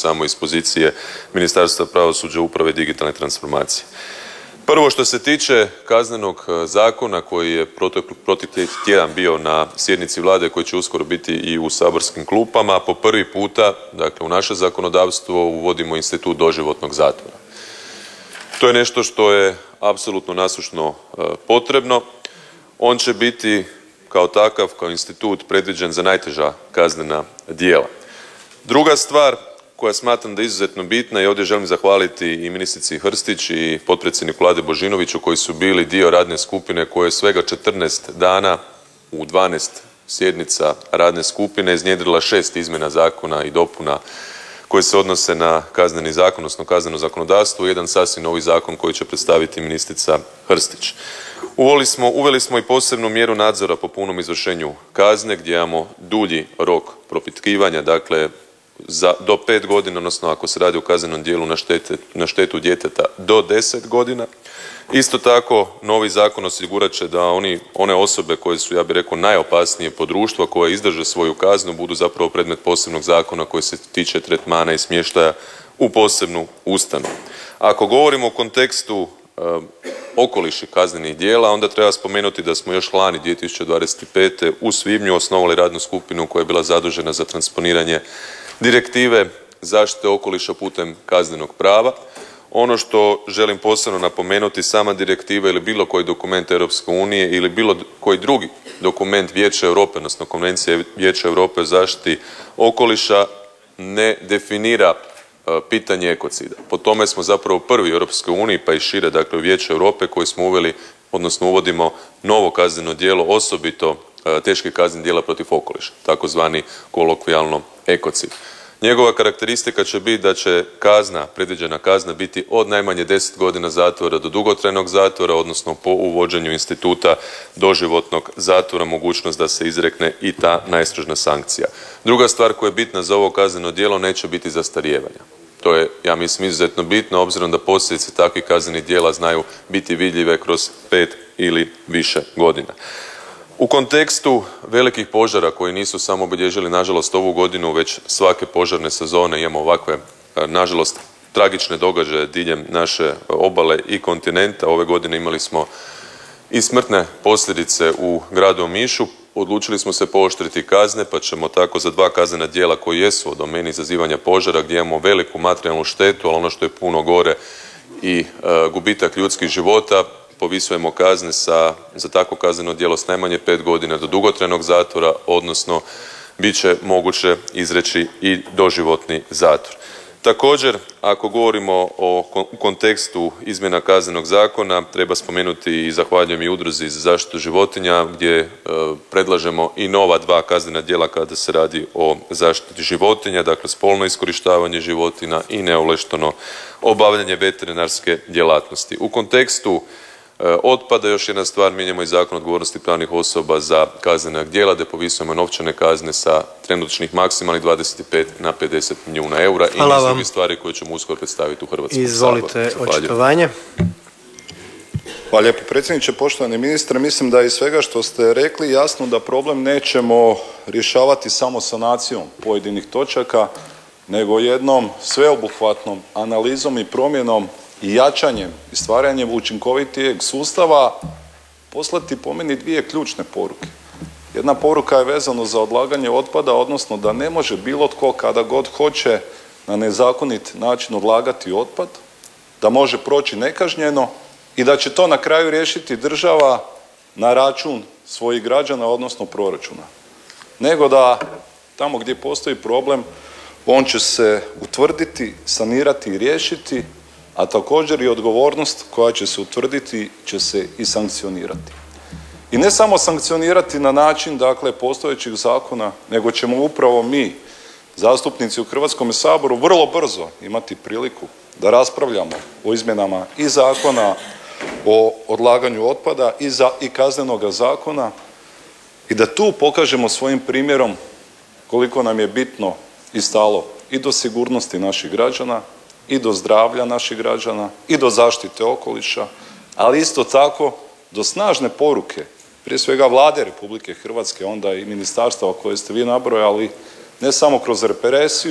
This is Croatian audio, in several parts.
samo iz pozicije Ministarstva pravosuđa, uprave i digitalne transformacije. Prvo, što se tiče Kaznenog zakona koji je protekli tjedan bio na sjednici Vlade, koji će uskoro biti i u saborskim klupama, po prvi puta, dakle u naše zakonodavstvo uvodimo institut doživotnog zatvora. To je nešto što je apsolutno nasušno potrebno. On će biti kao takav, kao institut predviđen za najteža kaznena djela. Druga stvar koja smatram da je izuzetno bitna i ovdje želim zahvaliti i ministrici Hrstić i potpredsjedniku Vlade Božinoviću koji su bili dio radne skupine koja je svega 14 dana u 12 sjednica radne skupine iznjedrila 6 izmjena zakona i dopuna koje se odnose na Kazneni zakon, odnosno kazneno zakonodavstvo i jedan sasvim novi zakon koji će predstaviti ministrica Hrstić. Uveli smo i posebnu mjeru nadzora po punom izvršenju kazne gdje imamo dulji rok propitkivanja, dakle do 5 godina, odnosno ako se radi o kaznenom djelu na štetu djeteta do 10 godina. Isto tako, novi zakon osigurat će da one osobe koje su, ja bih rekao, najopasnije po društvu, koje izdrže svoju kaznu, budu zapravo predmet posebnog zakona koji se tiče tretmana i smještaja u posebnu ustanovu. Ako govorimo o kontekstu okoliša kaznenih djela, onda treba spomenuti da smo još lani 2025. u svibnju osnovali radnu skupinu koja je bila zadužena za transponiranje direktive zaštite okoliša putem kaznenog prava. Ono što želim posebno napomenuti, sama direktiva ili bilo koji dokument Europske unije ili bilo koji drugi dokument Vijeća Europe, odnosno Konvencije Vijeća Europe o zaštiti okoliša ne definira pitanje ekocida. Po tome smo zapravo prvi u Europskoj uniji pa i šire, dakle u Vijeću Europe koji smo uveli, odnosno uvodimo novo kazneno djelo, osobito teških kaznenih djela protiv okoliša, takozvani kolokvijalno ekocid. Njegova karakteristika će biti da će predviđena kazna biti od najmanje 10 godina zatvora do dugotrajnog zatvora, odnosno po uvođenju instituta doživotnog zatvora mogućnost da se izrekne i ta najstroža sankcija. Druga stvar koja je bitna za ovo kazneno djelo, neće biti zastarijevanja. To je, ja mislim, izuzetno bitno obzirom da posljedice takvih kaznenih djela znaju biti vidljive kroz 5 ili više godina. U kontekstu velikih požara koji nisu samo obilježili nažalost ovu godinu, već svake požarne sezone imamo ovakve nažalost tragične događaje diljem naše obale i kontinenta. Ove godine imali smo i smrtne posljedice u gradu Omišu. Odlučili smo se pooštriti kazne pa ćemo tako za 2 kaznena djela koji jesu u domeni izazivanja požara gdje imamo veliku materijalnu štetu, ali ono što je puno gore i gubitak ljudskih života, povisujemo kazne za takvo kazneno djelo s najmanje 5 godina do dugotrajnog zatvora, odnosno bit će moguće izreći i doživotni zatvor. Također, ako govorimo u kontekstu izmjena Kaznenog zakona, treba spomenuti i zahvaljujem i Udruzi za zaštitu životinja gdje predlažemo i nova 2 kaznena djela kada se radi o zaštiti životinja, dakle spolno iskorištavanje životinja i neovlašteno obavljanje veterinarske djelatnosti. U kontekstu otpada još jedna stvar, mijenjamo i Zakon o odgovornosti pravnih osoba za kaznena djela, te povisujemo novčane kazne sa trenutačnih maksimalnih 25 na 50 milijuna eura i niz drugih stvari koje ćemo uskoro predstaviti u Hrvatskom saboru. Izvolite očitovanje. Hvala lijepo predsjedniče. Poštovani ministre, mislim da iz svega što ste rekli jasno da problem nećemo rješavati samo sanacijom pojedinih točaka, nego jednom sveobuhvatnom analizom i promjenom i jačanjem i stvaranjem učinkovitijeg sustava poslati po meni 2 ključne poruke. Jedna poruka je vezano za odlaganje otpada, odnosno da ne može bilo tko kada god hoće na nezakonit način odlagati otpad, da može proći nekažnjeno i da će to na kraju riješiti država na račun svojih građana, odnosno proračuna. Nego da tamo gdje postoji problem, on će se utvrditi, sanirati i riješiti, a također i odgovornost koja će se utvrditi će se i sankcionirati. I ne samo sankcionirati na način, dakle, postojećih zakona, nego ćemo upravo mi, zastupnici u Hrvatskome saboru, vrlo brzo imati priliku da raspravljamo o izmjenama i Zakona o odlaganju otpada i Kaznenoga zakona i da tu pokažemo svojim primjerom koliko nam je bitno i stalo i do sigurnosti naših građana, i do zdravlja naših građana, i do zaštite okoliša, ali isto tako do snažne poruke, prije svega Vlade Republike Hrvatske, onda i ministarstava koje ste vi nabrojali, ne samo kroz represiju,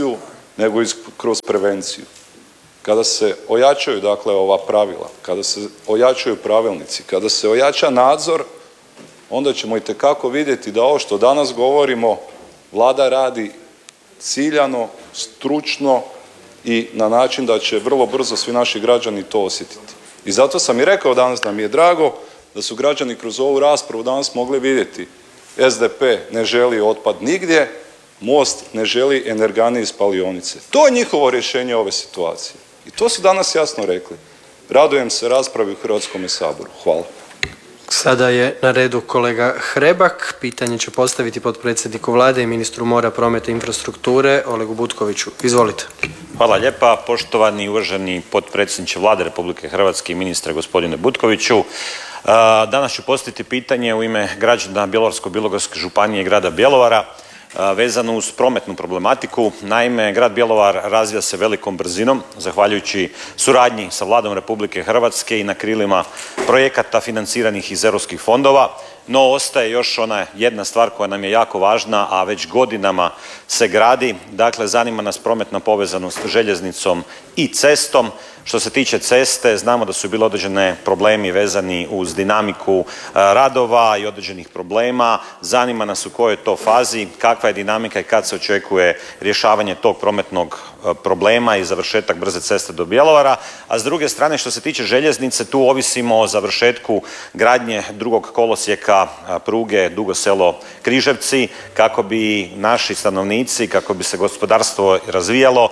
nego i kroz prevenciju. Kada se ojačaju dakle ova pravila, kada se ojačaju pravilnici, kada se ojača nadzor, onda ćemo itekako vidjeti da ovo što danas govorimo Vlada radi ciljano, stručno i na način da će vrlo brzo svi naši građani to osjetiti. I zato sam i rekao danas da mi je drago da su građani kroz ovu raspravu danas mogli vidjeti SDP ne želi otpad nigdje, Most ne želi energane i spalionice. To je njihovo rješenje ove situacije. I to su danas jasno rekli. Radujem se raspravi u Hrvatskome saboru. Hvala. Sada je na redu kolega Hrebak. Pitanje će postaviti potpredsjedniku Vlade i ministru mora, prometa i infrastrukture Olegu Butkoviću. Izvolite. Hvala lijepa. Poštovani i uvaženi potpredsjedniče Vlade Republike Hrvatske i ministre gospodine Butkoviću. Danas ću postaviti pitanje u ime građana Bjelovarsko-bilogorske županije i grada Bjelovara vezano uz prometnu problematiku. Naime, grad Bjelovar razvija se velikom brzinom zahvaljujući suradnji sa Vladom Republike Hrvatske i na krilima projekata financiranih iz europskih fondova. No, ostaje još ona jedna stvar koja nam je jako važna, a već godinama se gradi. Dakle, zanima nas prometna povezanost željeznicom i cestom. Što se tiče ceste, znamo da su bili određeni problemi vezani uz dinamiku radova i određenih problema. Zanima nas u kojoj je to fazi, kakva je dinamika i kad se očekuje rješavanje tog prometnog problema i završetak brze ceste do Bjelovara. A s druge strane, što se tiče željeznice, tu ovisimo o završetku gradnje drugog kolosijeka pruge Dugo Selo-Križevci kako bi naši stanovnici, kako bi se gospodarstvo razvijalo.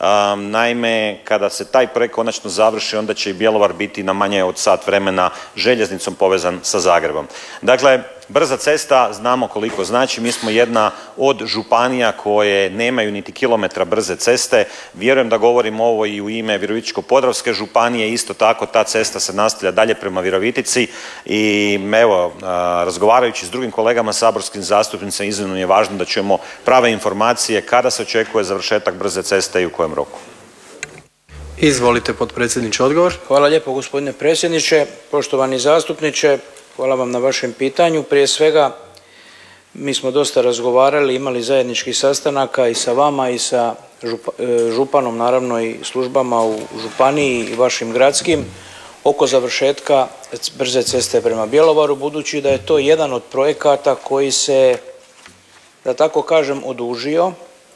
Naime, kada se taj projekt konačno završi, onda će i Bjelovar biti na manje od sat vremena željeznicom povezan sa Zagrebom. Dakle, brza cesta znamo koliko znači. Mi smo jedna od županija koje nemaju niti kilometra brze ceste. Vjerujem da govorim ovo i u ime Virovitičko-podravske županije. Isto tako ta cesta se nastavlja dalje prema Virovitici i evo, razgovarajući s drugim kolegama saborskim zastupnicima, iznimno je važno da čujemo prave informacije kada se očekuje završetak brze ceste i u kojem roku. Izvolite, potpredsjedniče, odgovor. Hvala lijepo gospodine predsjedniče. Poštovani zastupniče, hvala vam na vašem pitanju. Prije svega, mi smo dosta razgovarali, imali zajedničkih sastanaka i sa vama i sa županom, naravno i službama u županiji i vašim gradskim oko završetka brze ceste prema Bjelovaru, budući da je to jedan od projekata koji se, da tako kažem, odužio.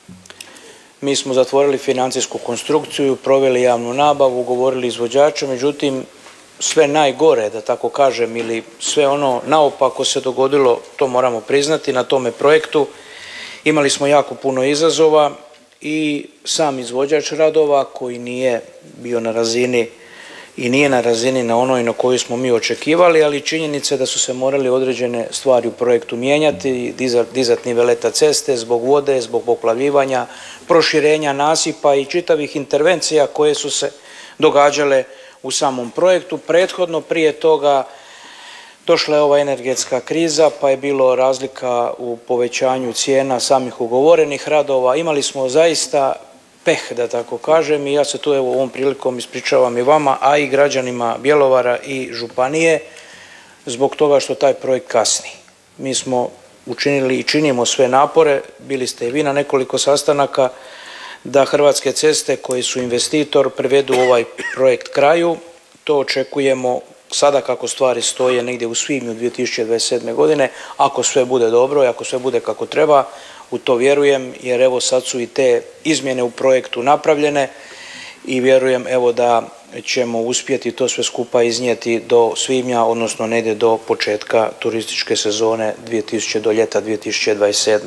Mi smo zatvorili financijsku konstrukciju, proveli javnu nabavu, ugovorili izvođača, međutim sve najgore, da tako kažem, ili sve ono naopako se dogodilo, to moramo priznati, na tome projektu. Imali smo jako puno izazova i sam izvođač radova koji nije bio na razini i nije na razini na onoj na koju smo mi očekivali, ali činjenica je da su se morali određene stvari u projektu mijenjati, dizati niveleta ceste zbog vode, zbog poplavljivanja, proširenja nasipa i čitavih intervencija koje su se događale u samom projektu. Prethodno prije toga došla je ova energetska kriza, pa je bilo razlika u povećanju cijena samih ugovorenih radova. Imali smo zaista peh, da tako kažem, i ja se tu evo ovom prilikom ispričavam i vama, a i građanima Bjelovara i županije zbog toga što taj projekt kasni. Mi smo učinili i činimo sve napore, bili ste i vi na nekoliko sastanaka, da Hrvatske ceste koji su investitor privedu ovaj projekt kraju. To očekujemo sada kako stvari stoje negdje u svibnju 2027. godine, ako sve bude dobro i ako sve bude kako treba, u to vjerujem, jer evo sad su i te izmjene u projektu napravljene i vjerujem evo da ćemo uspjeti to sve skupa iznijeti do svibnja, odnosno negdje do početka turističke sezone do ljeta 2027.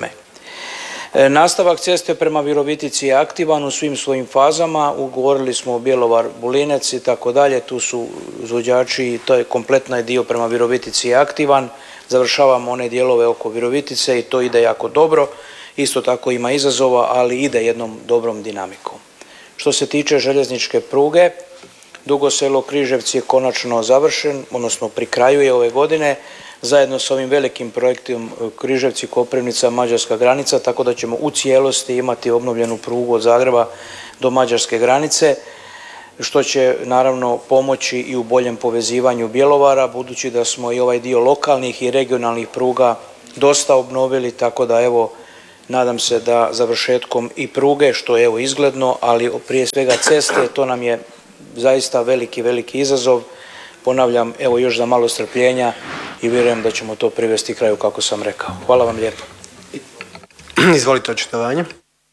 Nastavak ceste prema Virovitici je aktivan u svim svojim fazama, ugovorili smo Bjelovar-Bulinec i tako dalje, tu su izvođači i to je kompletno dio prema Virovitici je aktivan, završavamo one dijelove oko Virovitice i to ide jako dobro, isto tako ima izazova, ali ide jednom dobrom dinamikom. Što se tiče željezničke pruge, Dugo Selo-Križevci je konačno završen, odnosno pri kraju je ove godine, zajedno s ovim velikim projektom Križevci-Koprivnica-Mađarska granica, tako da ćemo u cijelosti imati obnovljenu prugu od Zagreba do mađarske granice, što će naravno pomoći i u boljem povezivanju Bjelovara, budući da smo i ovaj dio lokalnih i regionalnih pruga dosta obnovili, tako da evo Nadam se da završetkom i pruge, što je evo izgledno, ali prije svega ceste, to nam je zaista veliki, veliki izazov. Ponavljam, evo još za malo strpljenja i vjerujem da ćemo to privesti kraju kako sam rekao. Hvala vam lijepo. Izvolite očitovanje.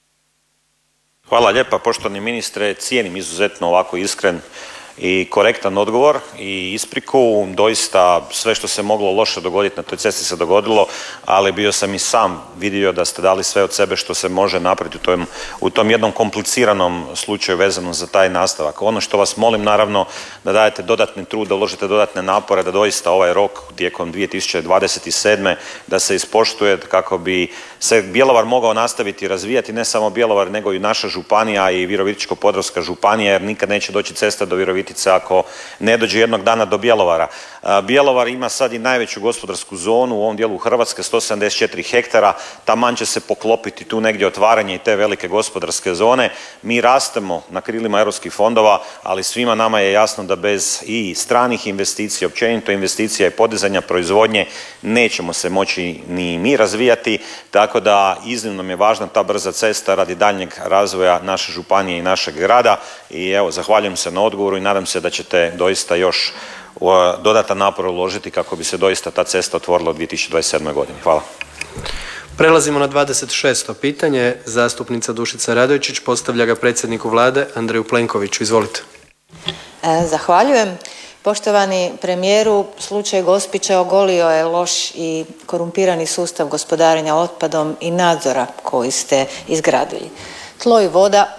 Hvala lijepa poštovani ministre, cijenim izuzetno ovako iskren i korektan odgovor i ispriku. Doista sve što se moglo loše dogoditi na toj cesti se dogodilo, ali bio sam i sam vidio da ste dali sve od sebe što se može napraviti u tom jednom kompliciranom slučaju vezanom za taj nastavak. Ono što vas molim naravno da dajete dodatni trud, da uložite dodatne napore, da doista ovaj rok tijekom 2027. da se ispoštuje kako bi se Bjelovar mogao nastaviti razvijati, ne samo Bjelovar nego i naša županija i Virovitičko-podravska županija, jer nikad neće doći cesta do Virovitice ako ne dođe jednog dana do Bjelovara. Bjelovar ima sad i najveću gospodarsku zonu u ovom dijelu Hrvatske, 174 hektara, taman će se poklopiti tu negdje otvaranje i te velike gospodarske zone. Mi rastemo na krilima europskih fondova, ali svima nama je jasno da bez i stranih investicija, općenito investicija i podizanja proizvodnje nećemo se moći ni mi razvijati, tako da iznimno mi je važna ta brza cesta radi daljnjeg razvoja naše županije i našeg grada i evo zahvaljujem se na odgovoru i nadam se da ćete doista još dodatan napor uložiti kako bi se doista ta cesta otvorila u 2027. godini. Hvala. Prelazimo na 26. pitanje. Zastupnica Dušica Radojčić postavlja ga predsjedniku Vlade Andreju Plenkoviću. Izvolite. Zahvaljujem. Poštovani premijeru, slučaj Gospića ogolio je loš i korumpirani sustav gospodarenja otpadom i nadzora koji ste izgradili. Tlo i voda,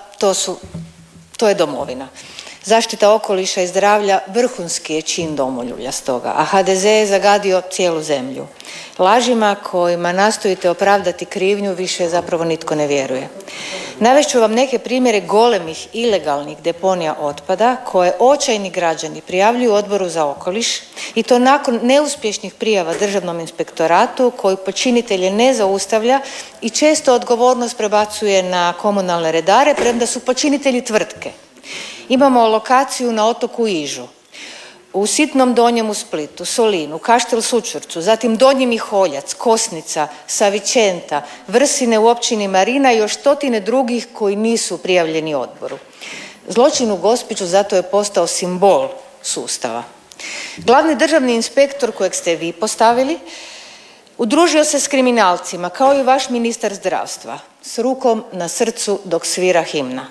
to je domovina. Zaštita okoliša i zdravlja vrhunski je čin domoljubja stoga, a HDZ je zagadio cijelu zemlju. Lažima kojima nastojite opravdati krivnju više zapravo nitko ne vjeruje. Navest ću vam neke primjere golemih ilegalnih deponija otpada koje očajni građani prijavljuju Odboru za okoliš i to nakon neuspješnih prijava Državnom inspektoratu koji počinitelje ne zaustavlja i često odgovornost prebacuje na komunalne redare premda su počinitelji tvrtke. Imamo lokaciju na otoku Ižu, u Sitnom Donjem u Splitu, Solinu, Kaštel Sućurcu, zatim Donji Miholjac, Kosnica, Savičenta, Vrsine u općini Marina i još stotine drugih koji nisu prijavljeni odboru. Zločin u Gospiću zato je postao simbol sustava. Glavni državni inspektor kojeg ste vi postavili udružio se s kriminalcima kao i vaš ministar zdravstva s rukom na srcu dok svira himna.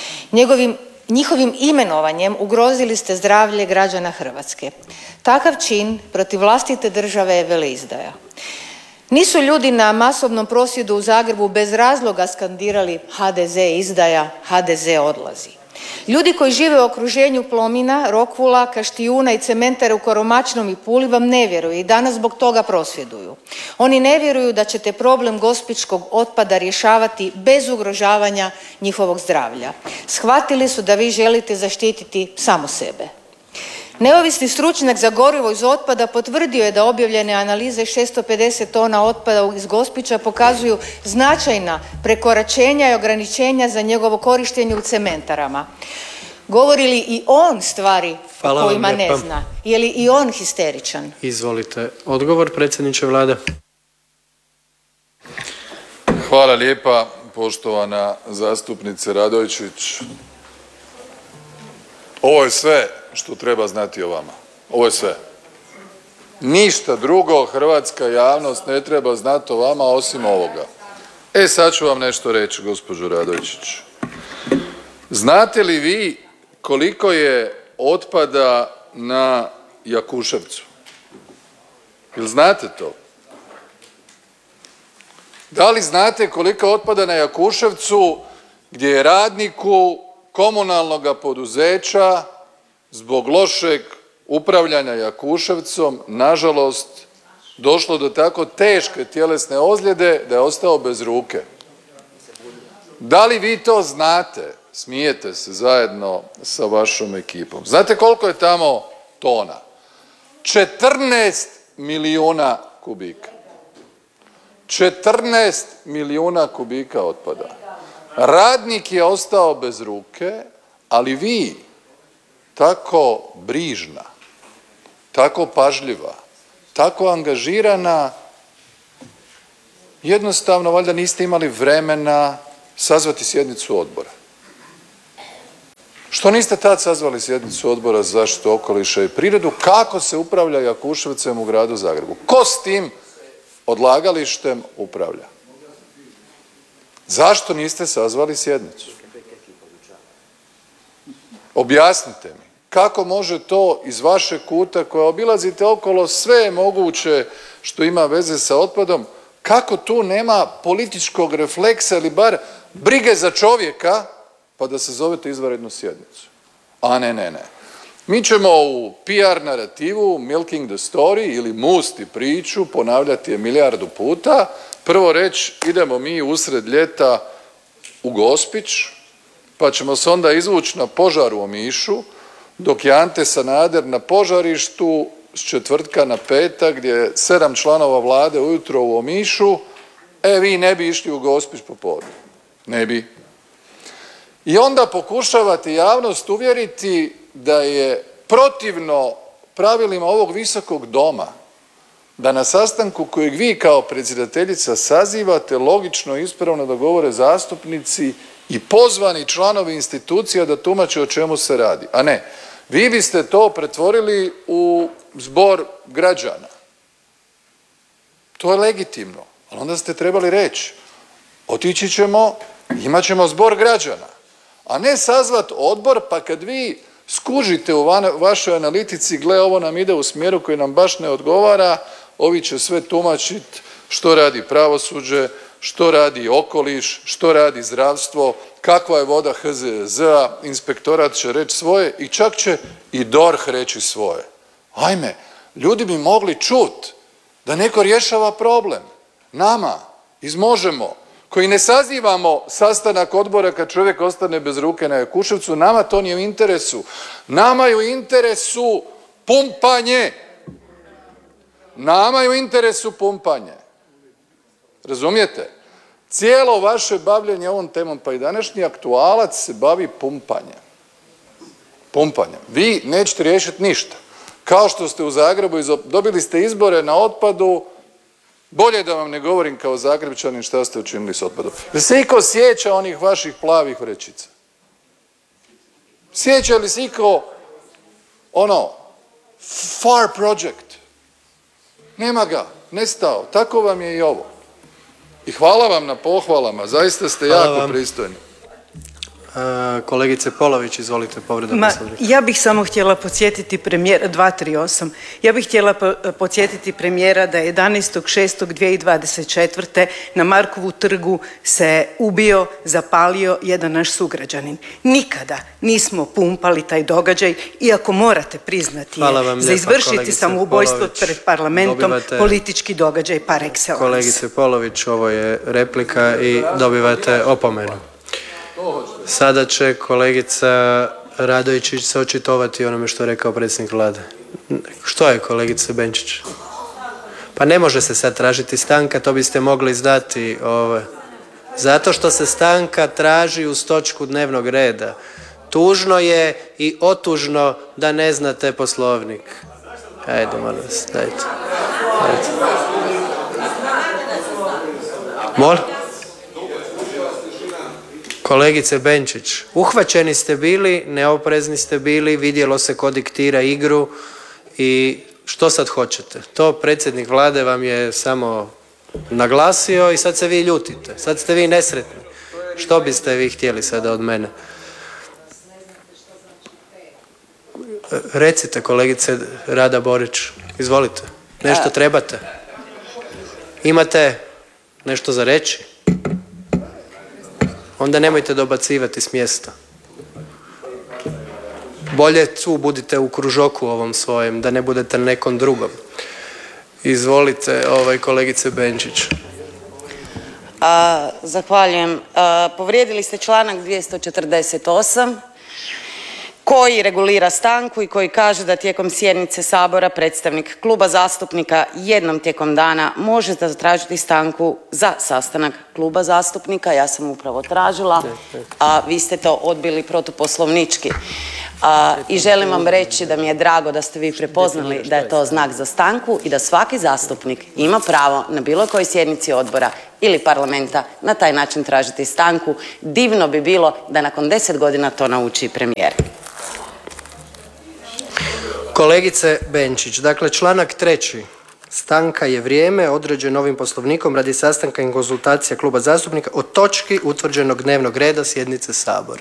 Njihovim imenovanjem ugrozili ste zdravlje građana Hrvatske. Takav čin protiv vlastite države je veleizdaja. Nisu ljudi na masovnom prosvjedu u Zagrebu bez razloga skandirali HDZ izdaja, HDZ odlazi. Ljudi koji žive u okruženju Plomina, Rokvula, Kaštijuna i cementare u Koromačnom i Puli vam ne vjeruju i danas zbog toga prosvjeduju. Oni ne vjeruju da ćete problem gospićkog otpada rješavati bez ugrožavanja njihovog zdravlja. Shvatili su da vi želite zaštititi samo sebe. Neovisni stručnjak za gorivo iz otpada potvrdio je da objavljene analize 650 tona otpada iz Gospića pokazuju značajna prekoračenja i ograničenja za njegovo korištenje u cementarama. Govori li i on stvari o kojima ne zna? Je li i on histeričan? Izvolite odgovor, predsjedniče Vlade. Hvala lijepa, poštovana zastupnice Radojčić. Ovo je sve što treba znati o vama. Ovo je sve. Ništa drugo hrvatska javnost ne treba znati o vama osim ovoga. Sad ću vam nešto reći, gospođo Radojčić. Znate li vi koliko je otpada na Jakuševcu? Jel znate to? Da li znate koliko otpada na Jakuševcu gdje je radniku komunalnoga poduzeća zbog lošeg upravljanja Jakuševcom nažalost došlo do tako teške tjelesne ozljede da je ostao bez ruke? Da li vi to znate? Smijete se zajedno sa vašom ekipom. Znate koliko je tamo tona? 14 milijuna kubika. 14 milijuna kubika otpada. Radnik je ostao bez ruke, ali vi tako brižna, tako pažljiva, tako angažirana Jednostavno, valjda niste imali vremena sazvati sjednicu odbora. Što niste tad sazvali sjednicu Odbora za zaštitu okoliša i prirodu? Kako se upravlja Jakuševcem u gradu Zagrebu? Ko s tim odlagalištem upravlja? Zašto niste sazvali sjednicu? Objasnite mi. Kako može to iz vašeg kuta koja obilazite okolo sve moguće što ima veze sa otpadom, kako tu nema političkog refleksa ili bar brige za čovjeka pa da se zovete izvanrednu sjednicu? A ne. Mi ćemo u PR narativu milking the story ili musti priču, ponavljati je milijardu puta, prvo reći idemo mi usred ljeta u Gospić, pa ćemo se onda izvući na požar u Omišu, dok je Ante Sanader na požarištu s četvrtka na petak gdje je 7 članova vlade ujutro u Omišu, vi ne bi išli u Gospić popodne. Ne bi. I onda pokušavate javnost uvjeriti da je protivno pravilima ovog visokog doma da na sastanku kojeg vi kao predsjedateljica sazivate logično i ispravno da govore zastupnici i pozvani članovi institucija da tumače o čemu se radi. A ne, vi biste to pretvorili u zbor građana. To je legitimno, ali onda ste trebali reći otići ćemo, imat ćemo zbor građana, a ne sazvat odbor pa kad vi skužite u vašoj analitici gle ovo nam ide u smjeru koji nam baš ne odgovara, ovi će sve tumačit što radi pravosuđe, što radi okoliš, što radi zdravstvo, kakva je voda HZZ-a, inspektorat će reći svoje i čak će i DORH reći svoje. Ajme, ljudi bi mogli čut da neko rješava problem. Nama iz Možemo, koji ne sazivamo sastanak odbora kad čovjek ostane bez ruke na Jakuševcu, nama to nije u interesu. Nama je u interesu pumpanje. Nama je u interesu pumpanje. Razumijete? Cijelo vaše bavljenje ovom temom, pa i današnji aktualac se bavi pumpanjem. Pumpanjem. Vi nećete riješiti ništa. Kao što ste u Zagrebu, dobili ste izbore na otpadu, bolje da vam ne govorim kao Zagrepčanin šta ste učinili s otpadom. Da se iko sjeća onih vaših plavih vrećica? Sjeća li se iko far project? Nema ga, nestao. Tako vam je i ovo. I hvala vam na pohvalama, zaista ste jako pristojni. Kolegice Polović, izvolite, povreda Poslovnika. Ja bih samo htjela podsjetiti premijera, 238, ja bih htjela podsjetiti premijera da 11.6.2024. na Markovu trgu se ubio, zapalio jedan naš sugrađanin. Nikada nismo pumpali taj događaj, iako morate priznati za izvršiti samoubojstvo pred parlamentom politički događaj par excellence. Kolegice Polović, ovo je replika i dobivate opomenu. Sada će kolegica Radojčić se očitovati onome što je rekao predsjednik vlade. Što je kolegice Benčić? Pa ne može se sad tražiti stanka, to biste mogli znati. Zato što se stanka traži uz točku dnevnog reda. Tužno je i otužno da ne znate Poslovnik. Ajde, molim vas, dajte. Molim? Kolegice Benčić, uhvaćeni ste bili, neoprezni ste bili, vidjelo se ko diktira igru i što sad hoćete? To predsjednik vlade vam je samo naglasio i sad se vi ljutite, sad ste vi nesretni. Što biste vi htjeli sada od mene? Recite kolegice Rada Borić, izvolite, nešto trebate? Imate nešto za reći? Onda nemojte dobacivati s mjesta. Bolje tu budite u kružoku ovom svojem, da ne budete na nekom drugom. Izvolite, kolegice Benčić. Zahvaljujem. Povrijedili ste članak 248 koji regulira stanku i koji kaže da tijekom sjednice Sabora predstavnik kluba zastupnika jednom tijekom dana može zatražiti stanku za sastanak kluba zastupnika. Ja sam upravo tražila, a vi ste to odbili protuposlovnički. I želim vam reći da mi je drago da ste vi prepoznali da je to znak za stanku i da svaki zastupnik ima pravo na bilo kojoj sjednici odbora ili parlamenta na taj način tražiti stanku. Divno bi bilo da nakon 10 godina to nauči premijer. Kolegice Benčić, dakle članak 3. Stanka je vrijeme određeno ovim poslovnikom radi sastanka i konzultacija kluba zastupnika o točki utvrđenog dnevnog reda sjednice Sabora.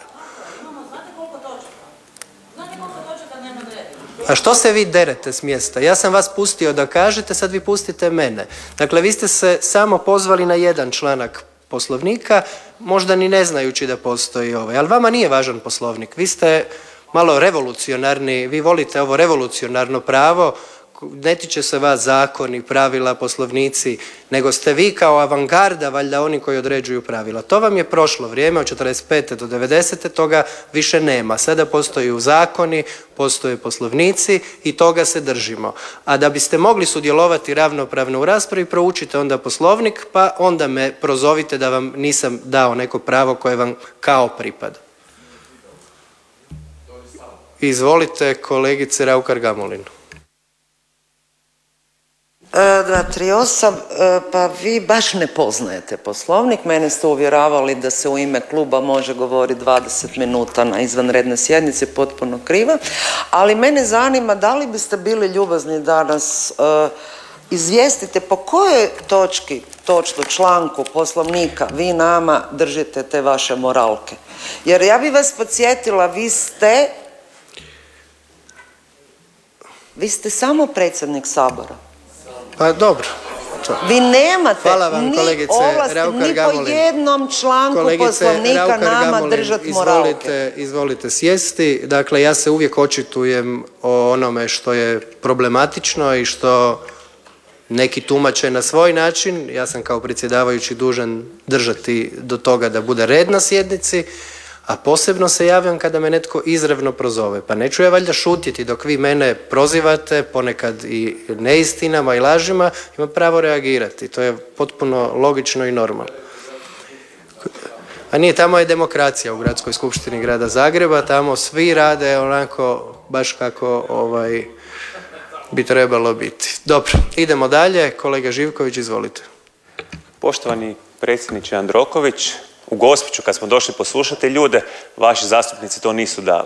A što se vi derete s mjesta? Ja sam vas pustio da kažete, sad vi pustite mene. Dakle, vi ste se samo pozvali na jedan članak Poslovnika, možda ni ne znajući da postoji ovaj, ali vama nije važan Poslovnik. Vi ste malo revolucionarni, vi volite ovo revolucionarno pravo, ne tiče se vas zakoni, pravila, poslovnici, nego ste vi kao avangarda valjda oni koji određuju pravila. To vam je prošlo vrijeme, od 45. do 90. toga više nema. Sada postoji zakoni, postoje poslovnici i toga se držimo. A da biste mogli sudjelovati ravnopravno u raspravi, proučite onda Poslovnik, pa onda me prozovite da vam nisam dao neko pravo koje vam kao pripada. Izvolite, kolegice Raukar-Gamulin. 238, pa vi baš ne poznajete Poslovnik. Mene ste uvjeravali da se u ime kluba može govoriti 20 minuta na izvanrednoj sjednici, potpuno krivo. Ali mene zanima da li biste bili ljubazni da nas izvijestite po kojoj točki, točno članku Poslovnika vi nama držite te vaše moralke. Jer ja bi vas podsjetila, vi ste samo predsjednik Sabora. Pa dobro. Vi nemate vam, ni kolegice ovlasti ni po jednom članku Poslovnika nama držati moralke. Izvolite sjesti. Dakle, ja se uvijek očitujem o onome što je problematično i što neki tumače na svoj način. Ja sam kao predsjedavajući dužan držati do toga da bude red na sjednici, a posebno se javljam kada me netko izravno prozove. Pa neću ja valjda šutjeti dok vi mene prozivate, ponekad i neistinama i lažima, imam pravo reagirati. To je potpuno logično i normalno. A nije, tamo je demokracija u Gradskoj skupštini grada Zagreba, tamo svi rade onako baš kako bi trebalo biti. Dobro, idemo dalje. Kolega Živković, izvolite. Poštovani predsjedniče Jandroković, u Gospiću kad smo došli poslušati ljude, vaši zastupnici to nisu dali.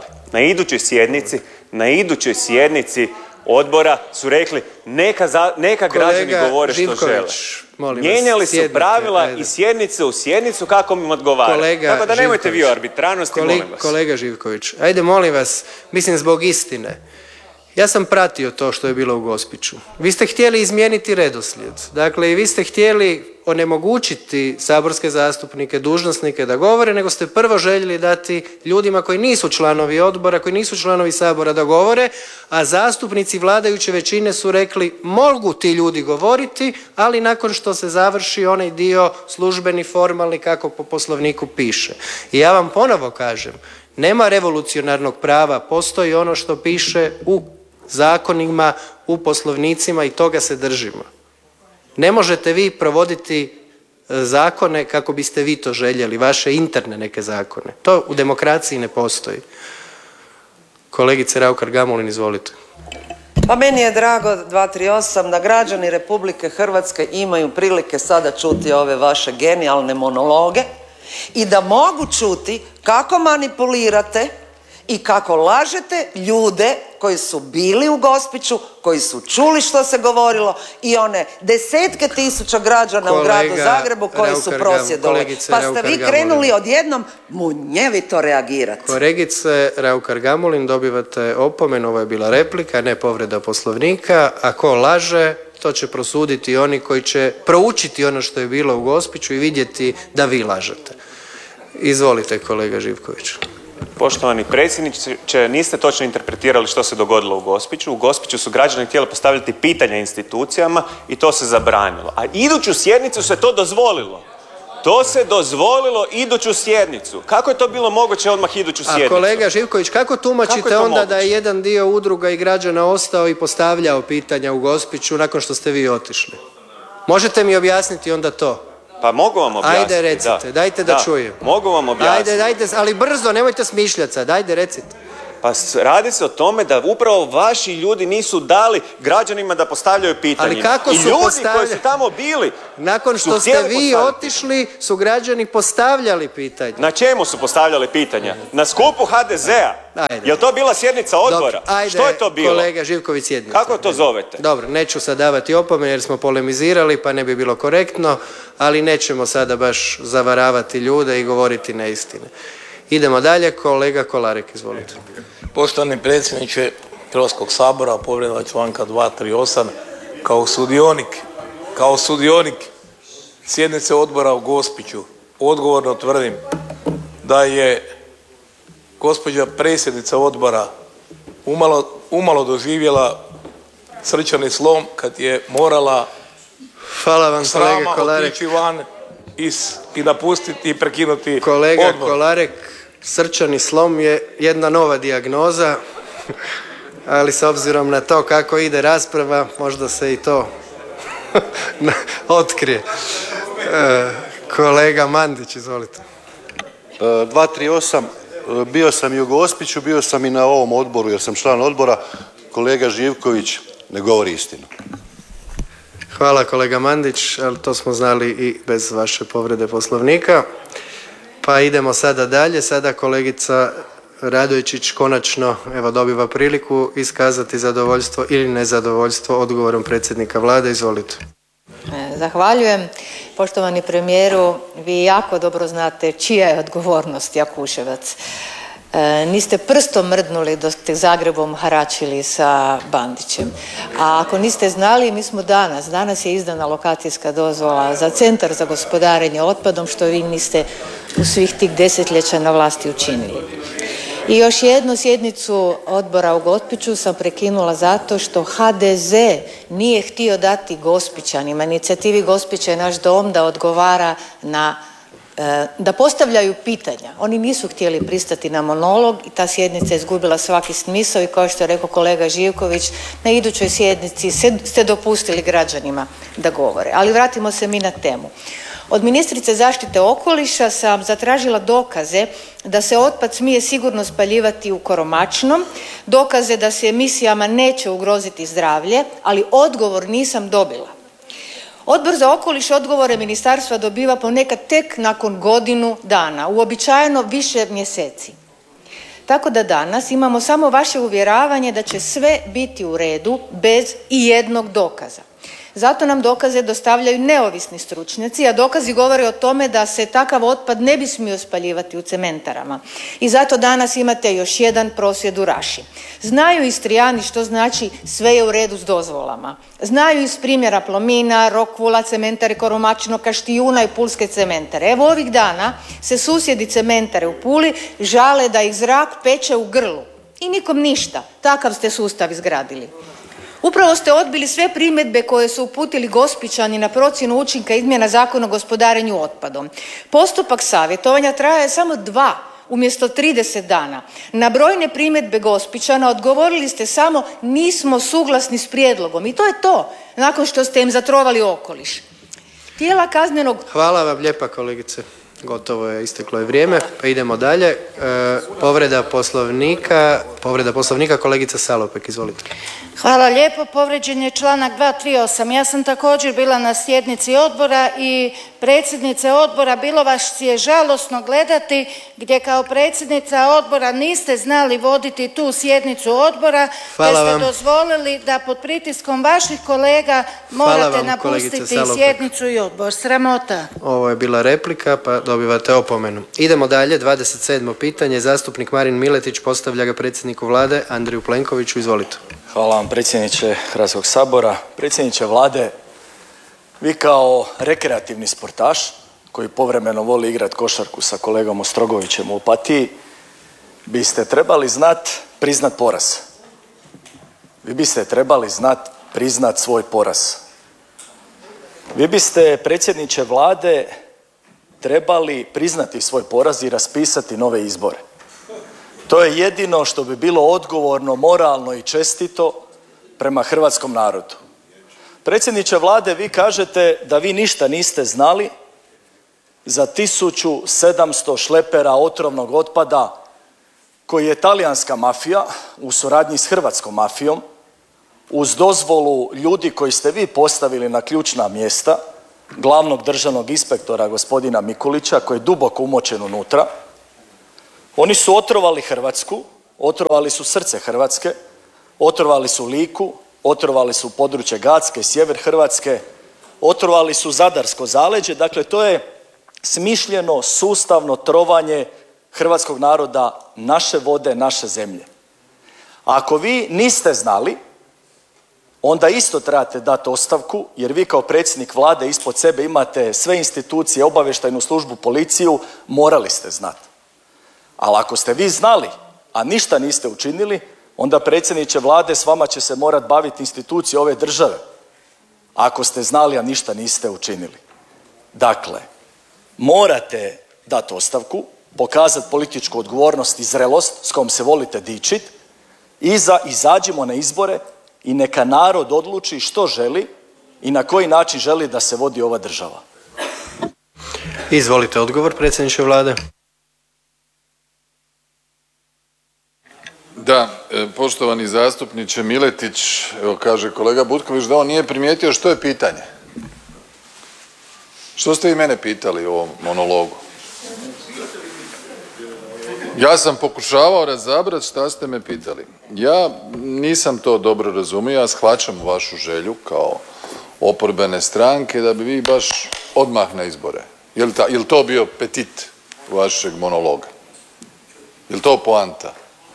Na idućoj sjednici odbora su rekli neka građani govore što žele. Mijenjali su pravila i sjednice u sjednicu kako im odgovara. Tako da nemojte vi o arbitrarnosti, molim vas. Kolega Živković, ajde molim vas, mislim zbog istine. Ja sam pratio to što je bilo u Gospiću. Vi ste htjeli izmijeniti redoslijed. Dakle, i vi ste htjeli onemogućiti saborske zastupnike, dužnosnike da govore, nego ste prvo željeli dati ljudima koji nisu članovi odbora, koji nisu članovi Sabora da govore, a zastupnici vladajuće većine su rekli mogu ti ljudi govoriti, ali nakon što se završi onaj dio službeni, formalni, kako po Poslovniku piše. I ja vam ponovo kažem, nema revolucionarnog prava, postoji ono što piše u zakonima, u poslovnicima i toga se držimo. Ne možete vi provoditi zakone kako biste vi to željeli, vaše interne neke zakone. To u demokraciji ne postoji. Kolegice Raukar-Gamulin, izvolite. Pa meni je drago, 238, da građani Republike Hrvatske imaju prilike sada čuti ove vaše genijalne monologe i da mogu čuti kako manipulirate i kako lažete ljude koji su bili u Gospiću, koji su čuli što se govorilo i one desetke tisuća građana u gradu Zagrebu koji su prosvjedovali. Pa ste vi krenuli odjednom munjevito reagirati. Kolegice Raukar-Gamulin, dobivate opomenu, ovo je bila replika, ne povreda Poslovnika. A ko laže, to će prosuditi oni koji će proučiti ono što je bilo u Gospiću i vidjeti da vi lažete. Izvolite, kolega Živković. Poštovani predsjedniče, niste točno interpretirali što se dogodilo u Gospiću. U Gospiću su građani htjeli postavljati pitanja institucijama i to se zabranilo. A iduću sjednicu se to dozvolilo. To se dozvolilo iduću sjednicu. Kako je to bilo moguće odmah iduću sjednicu? A kolega Živković, kako tumačite onda da je jedan dio udruga i građana ostao i postavljao pitanja u Gospiću nakon što ste vi otišli? Možete mi objasniti onda to? Pa mogu vam objasniti. Ajde recite, dajte da čujem. Mogu vam objasniti. Ajde, ali brzo, nemojte smišljati sad, ajde recite. Pa radi se o tome da upravo vaši ljudi nisu dali građanima da postavljaju pitanje. Ali kako su I ljudi postavljali? koji su tamo bili Nakon što ste vi otišli, su građani postavljali pitanje. Na čemu su postavljali pitanja? Na skupu HDZ-a? Je li to bila sjednica odbora? Ajde, što je to bilo? Kolega Živković, sjednica. Kako to zovete? Dobro, neću sad davati opomene jer smo polemizirali pa ne bi bilo korektno, ali nećemo sada baš zavaravati ljude i govoriti neistine. Idemo dalje, kolega Kolarek, izvolite. Poštovani predsjedniče Hrvatskog sabora, povreda članka 238. Kao sudionik sjednice odbora u Gospiću odgovorno tvrdim da je gospođa predsjednica odbora umalo doživjela srčani slom kad je morala Hvala vam, kolega Kolarek. otići van i napustiti i prekinuti Kolega odbor. Kolarek, srčani slom je jedna nova dijagnoza, ali s obzirom na to kako ide rasprava, možda se i to otkrije. Kolega Mandić, izvolite. 238. Bio sam i u Gospiću, bio sam i na ovom odboru jer sam član odbora. Kolega Živković ne govori istinu. Hvala kolega Mandić, ali to smo znali i bez vaše povrede Poslovnika. Pa idemo sada dalje. Sada kolegica Radojčić konačno evo dobiva priliku iskazati zadovoljstvo ili nezadovoljstvo odgovorom predsjednika Vlade. Izvolite. Zahvaljujem. Poštovani premijeru, vi jako dobro znate čija je odgovornost Jakuševac. Niste prstom mrdnuli dok ste Zagrebom haračili sa Bandićem. A ako niste znali, mi smo danas je izdana lokacijska dozvola za Centar za gospodarenje otpadom, što vi niste u svih tih desetljeća na vlasti učinili. I još jednu sjednicu odbora u Gospiću sam prekinula zato što HDZ nije htio dati Gospićanima, inicijativi Gospić je naš dom, da odgovara da postavljaju pitanja. Oni nisu htjeli pristati na monolog i ta sjednica je izgubila svaki smisao i kao što je rekao kolega Živković, na idućoj sjednici ste dopustili građanima da govore. Ali vratimo se mi na temu. Od ministrice zaštite okoliša sam zatražila dokaze da se otpad smije sigurno spaljivati u Koromačnom, dokaze da se emisijama neće ugroziti zdravlje, ali odgovor nisam dobila. Odbor za okoliš odgovore ministarstva dobiva ponekad tek nakon godinu dana, uobičajeno više mjeseci. Tako da danas imamo samo vaše uvjeravanje da će sve biti u redu bez ijednog dokaza. Zato nam dokaze dostavljaju neovisni stručnjaci, a dokazi govore o tome da se takav otpad ne bi smio spaljivati u cementarama. I zato danas imate još jedan prosvjed u Raši. Znaju Istrijani što znači sve je u redu s dozvolama. Znaju iz primjera Plomina, Rokvula, cementare Koromačino, Kaštijuna i Pulske cementare. Evo ovih dana se susjedi cementare u Puli žale da ih zrak peče u grlu. I nikom ništa. Takav ste sustav izgradili. Upravo ste odbili sve primjedbe koje su uputili Gospićani na procjenu učinka izmjena Zakona o gospodarenju otpadom. Postupak savjetovanja traje samo 2 umjesto 30 dana. Na brojne primjedbe Gospićana odgovorili ste samo nismo suglasni s prijedlogom. I to je to, nakon što ste im zatrovali okoliš. Tijela kaznenog... Hvala vam lijepa kolegice. Gotovo je, isteklo je vrijeme, pa idemo dalje. Povreda poslovnika kolegica Salopek, izvolite. Hvala lijepo. Povrijeđen je članak 238. Ja sam također bila na sjednici odbora i predsjednice odbora, bilo vas je žalosno gledati gdje kao predsjednica odbora niste znali voditi tu sjednicu odbora, te ste dozvolili da pod pritiskom vaših kolega morate napustiti sjednicu i odbor. Sramota. Ovo je bila replika, pa dobivate opomenu. Idemo dalje, 27. pitanje. Zastupnik Marin Miletić postavlja ga predsjedniku Vlade Andreju Plenkoviću. Izvolite. Hvala vam predsjedniče Hrvatskog sabora. Predsjedniče Vlade, vi kao rekreativni sportaš koji povremeno voli igrati košarku sa kolegom Ostrogovićem u Opatiji biste trebali priznat poraz. Vi biste trebali priznat svoj poraz. Vi biste, predsjedniče Vlade, trebali priznati svoj poraz i raspisati nove izbore. To je jedino što bi bilo odgovorno, moralno i čestito prema hrvatskom narodu. Predsjedniče Vlade, vi kažete da vi ništa niste znali za 1700 šlepera otrovnog otpada koji je talijanska mafija u suradnji s hrvatskom mafijom uz dozvolu ljudi koji ste vi postavili na ključna mjesta, glavnog državnog inspektora gospodina Mikulića koji je duboko umočen unutra, oni su otrovali Hrvatsku, otrovali su srce Hrvatske, otrovali su Liku, otrovali su područje Gacke, sjever Hrvatske, otrovali su zadarsko zaleđe, dakle to je smišljeno sustavno trovanje hrvatskog naroda, naše vode, naše zemlje. Ako vi niste znali, onda isto trebate dati ostavku jer vi kao predsjednik Vlade ispod sebe imate sve institucije, obavještajnu službu, policiju, morali ste znati. Ali ako ste vi znali, a ništa niste učinili, onda predsjedniče Vlade s vama će se morati baviti institucije ove države. Ako ste znali, a ništa niste učinili. Dakle, morate dati ostavku, pokazati političku odgovornost i zrelost s kojom se volite dičit i izađimo na izbore i neka narod odluči što želi i na koji način želi da se vodi ova država. Izvolite odgovor, predsjedniče Vlade. Da, poštovani zastupniče Miletić, evo kaže kolega Butković da on nije primijetio što je pitanje. Što ste i mene pitali u ovom monologu? Ja sam pokušavao razabrati šta ste me pitali. Ja nisam to dobro razumio, ja shvaćam vašu želju kao oporbene stranke da bi vi baš odmah na izbore. Jel to bio petit vašeg monologa? Jel to poanta?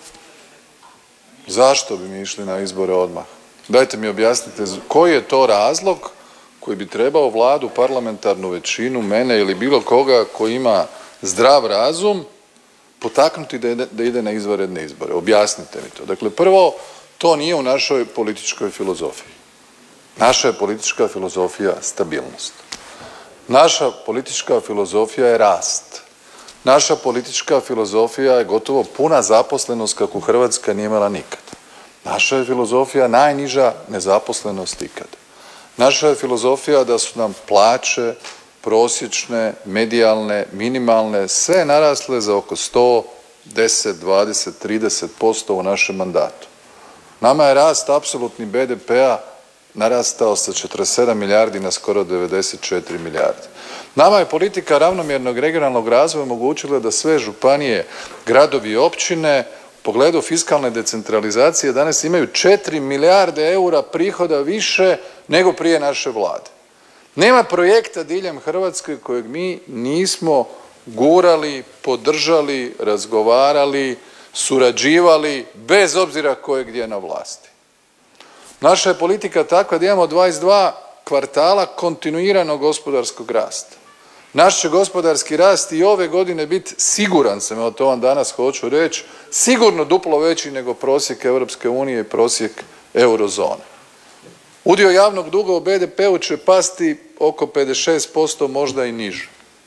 Zašto bi mi išli na izbore odmah? Dajte mi objasnite koji je to razlog koji bi trebao Vladu, parlamentarnu većinu, mene ili bilo koga koji ima zdrav razum potaknuti da ide na izvanredne izbore. Objasnite mi to. Dakle, prvo, to nije u našoj političkoj filozofiji. Naša je politička filozofija stabilnost. Naša politička filozofija je rast. Naša politička filozofija je gotovo puna zaposlenost kakvu Hrvatska nije imala nikad. Naša je filozofija najniža nezaposlenost ikad. Naša je filozofija da su nam plaće prosječne, medijalne, minimalne, sve narasle za oko 100, 10, 20, 30% u našem mandatu. Nama je rast apsolutni BDP-a narastao sa 47 milijardi na skoro 94 milijarde. Nama je politika ravnomjernog regionalnog razvoja omogućila da sve županije, gradovi i općine u pogledu fiskalne decentralizacije danas imaju 4 milijarde eura prihoda više nego prije naše Vlade. Nema projekta diljem Hrvatske kojeg mi nismo gurali, podržali, razgovarali, surađivali, bez obzira ko je gdje na vlasti. Naša je politika takva da imamo 22 kvartala kontinuiranog gospodarskog rasta. Naš će gospodarski rast i ove godine biti, siguran sam, evo to vam danas hoću reći, sigurno duplo veći nego prosjek Europske unije i prosjek eurozone. Udio javnog duga u BDP-u će pasti oko 56%, možda i niže.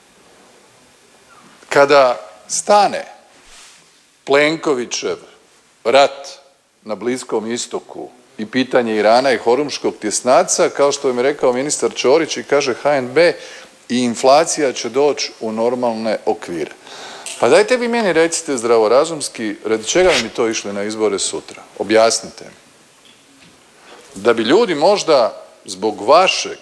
Kada stane Plenkovićev rat na Bliskom istoku i pitanje Irana i Hormuzskog tjesnaca, kao što je rekao ministar Ćorić i kaže HNB, i inflacija će doći u normalne okvire. Pa dajte vi meni recite zdravorazumski, radi čega bi mi to išli na izbore sutra? Objasnite mi. Da bi ljudi možda zbog vašeg